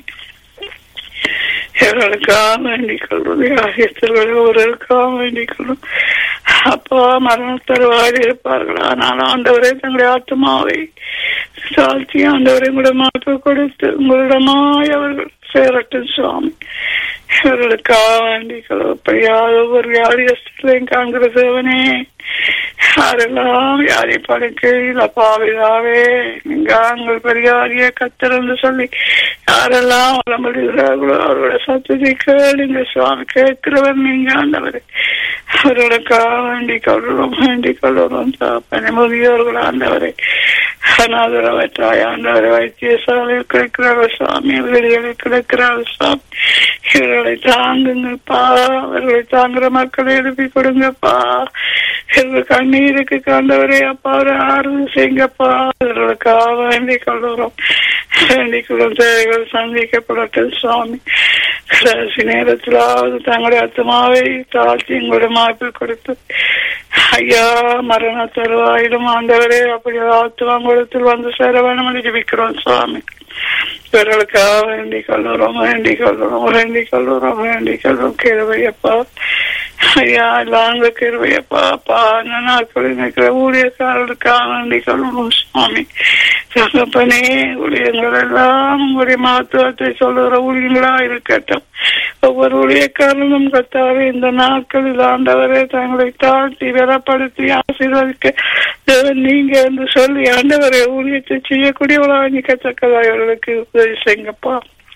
இவர்களுக்காக வேண்டிக் கொள்வது ஆசிரியர்கள் ஒருவருக்காக வேண்டிக் கொள்ளும் அப்பா. மரணத்தருவாயில் இருப்பார்கள், ஆனால் ஆண்டவரை தங்களுடைய ஆத்மாவை சாட்சி ஆண்டவரை உங்களிடமாக கொடுத்து உங்களிடமாய் அவர்கள் சேரட்டும் சுவாமி. இவர்களுக்காக வேண்டிக் கொள்ளும் ஒவ்வொரு வியாதியஸ்தரையும் காண்கிற தேவனே. யாரெல்லாம் வியாதி படுக்கையில் அப்பாவிதாவே நீங்கள் பரிகாரிய கத்திரந்து சொல்லி யாரெல்லாம் வளம்படுகிறார்களோ அவரோட சத்தத்தை கேளுங்க சுவாமி. கேட்கிறவர் நீங்க ஆண்டவரை. அவர்களுக்காக வேண்டிக் கொள்ளும் வேண்டிக் கொள்ளும் சாப்பனை முதியோர்கள் ஆண்டவரை. அநாதரவற்றாய் ஆண்டவரை வைத்தியசாலையில் கிடைக்கிறார்கள் சுவாமி, வெளிகளில் கிடைக்கிறார்கள் சுவாமி. இவர்களை தாங்குங்கப்பா, அவர்களை தாங்குற மக்களை எழுப்பி கொடுங்கப்பா. இவர்கள் கண்ணீருக்கு காண்டவரே அப்பா ஒரு ஆறுதல் செய்யுங்கப்பா. அவர்களுக்காக வேண்டிக் கொள்ளுறோம் வேண்டிக் கொள்ளும் தேவைகள் சந்திக்கப்படட்டும் சுவாமி. கடைசி நேரத்திலாவது தங்களுடைய ஆத்மாவை தாழ்த்தி எங்களுடைய மாய்ப்பில் கொடுத்து ஐயா மரண தருவாயிலும் ஆண்டவரே அப்படி ஆத்மாங்குளத்தில் வந்து சேர வேணும் என்று ஜெபிக்கிறோம் சுவாமி. இவர்களுக்காக வேண்டிக் கொள்ளுறோம் வேண்டிக் கொள்ளுறோம் வேண்டிக் கொள்ளுறோம் வேண்டிக் கொள்ளும் கிருபையப்பா ஐயா. எல்லாங்க கிருபையப்பா அப்பா. அந்த நாட்களில் நிற்கிற ஊழியக்காரர்களுக்காக வேண்டிக் கொள்ளணும் சுவாமி. தகப்பனே ஊழியங்கள் எல்லாம் உங்களுடைய மகத்துவத்தை சொல்லுகிற ஊழியங்களா இருக்கட்டும். ஒவ்வொரு ஊழியக்காரனும் கத்தாவே இந்த நாட்களில் ஆண்டவரே தங்களை தாழ்த்தி வெறப்படுத்தி ஆசீர்வதிக்க தேவன் நீங்க என்று சொல்லி ஆண்டவரை ஊழியத்தை செய்யக்கூடியவளாக நிற்கத்தக்கதாக அவர்களுக்கு உதவி செய்யுங்கப்பா.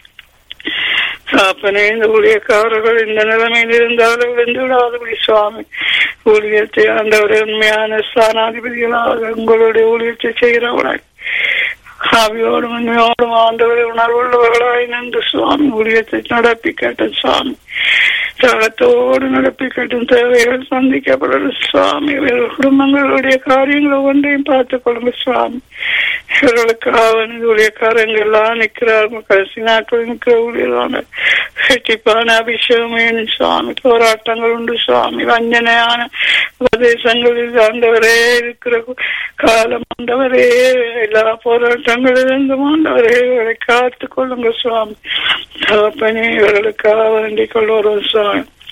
சாப்பனே இந்த ஊழியக்காரர்கள் இந்த நிலைமையில் இருந்தாலும் விழுந்து விடாதபடி சுவாமி ஊழியத்தை ஆண்டவரை உண்மையான ஸ்தானாதிபதிகளாக உங்களுடைய ஊழியத்தை செய்கிறவளாய் ஆவியோடும் உண்மையோடும் ஆண்டவரை உணர்வுள்ளவர்களாய் நின்று சுவாமி ஊழியத்தை நடப்பிக்கட்டும் சுவாமி. தளத்தோடு நடப்பிக்கட்டும் தேவைகள் சந்திக்கப்படும் சுவாமி. இவர்கள் குடும்பங்களுடைய காரியங்கள் ஒவ்வொன்றையும் பார்த்துக் கொள்ளுங்க சுவாமி. இவர்களுக்காக ஊழியக்காரங்கள் எல்லாம் நிற்கிறார்கள். கடைசி நாட்கள் நிற்கிற ஊழியரான வெற்றிப்பான அபிஷேகம் வேணும் சுவாமி. போராட்டங்கள் உண்டு சுவாமி. வஞ்சனையான பிரதேசங்களில் ஆண்டவரே இருக்கிற காலம் ஆண்டவரே எல்லா போராட்டங்களிலிருந்தும் ஆண்டவரே இவர்களை காத்துக் கொள்ளுங்க சுவாமி. தகப்பனே இவர்களுக்காக வேண்டிக் கொள்வோம் சுவாமி.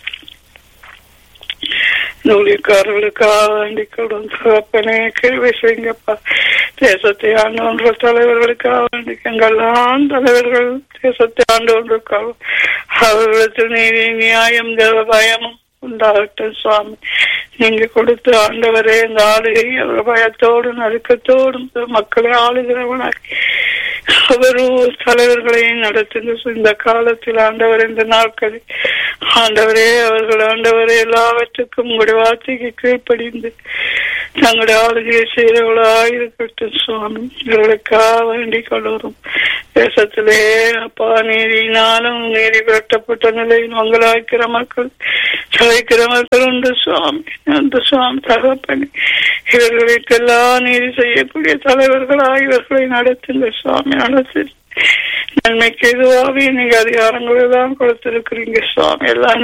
ஊழியக்காரர்களுக்காக வேண்டிக் கொள்ளும் தகப்பனே கிருபை செய்யுங்கப்பா. தேசத்தை ஆண்டு ஒன்ற தலைவர்களுக்காக வேண்டிக் எங்கெல்லாம் தலைவர்கள் தேசத்தை ஆண்டு ஒன்றுக்காக அவர்களுக்கு நீதி நியாயம் தேவ பயமும் உண்டாகட்டும் சுவாமி. நீங்க கொடுத்த ஆண்டவரே இந்த ஆளுகை அவர் பயத்தோடும் நடுக்கத்தோடும் மக்களை ஆளுகிறவனாய் அவர் தலைவர்களையும் நடத்துங்க. இந்த காலத்தில் ஆண்டவர் இந்த நாட்களில் ஆண்டவரே அவர்கள் ஆண்டவரே எல்லாவற்றுக்கும் உங்களுடைய வார்த்தைக்கு கீழ்ப்படிந்து தங்களுடைய ஆளுகையை செய்கிறவர்களாக இருக்கட்டும் சுவாமி. இவர்களுக்காக வேண்டிக் கொள்ளும். தேசத்திலே அப்பா நீதினாலும் நீதி விரட்டப்பட்ட நிலையில் மங்களாய்க்கிற மக்கள் சளைக்கிற மக்கள் உண்டு சுவாமி. அந்த சுவாமி தகப்பனி இவர்களுக்கெல்லாம் நீதி செய்யக்கூடிய தலைவர்களாக இவர்களை நடத்துங்க சுவாமி. நடத்து நன்மைக்கு எதுவாக நீங்க அதிகாரங்கள் எல்லாம் கொடுத்திருக்கிறீங்க சுவாமி. எல்லாம்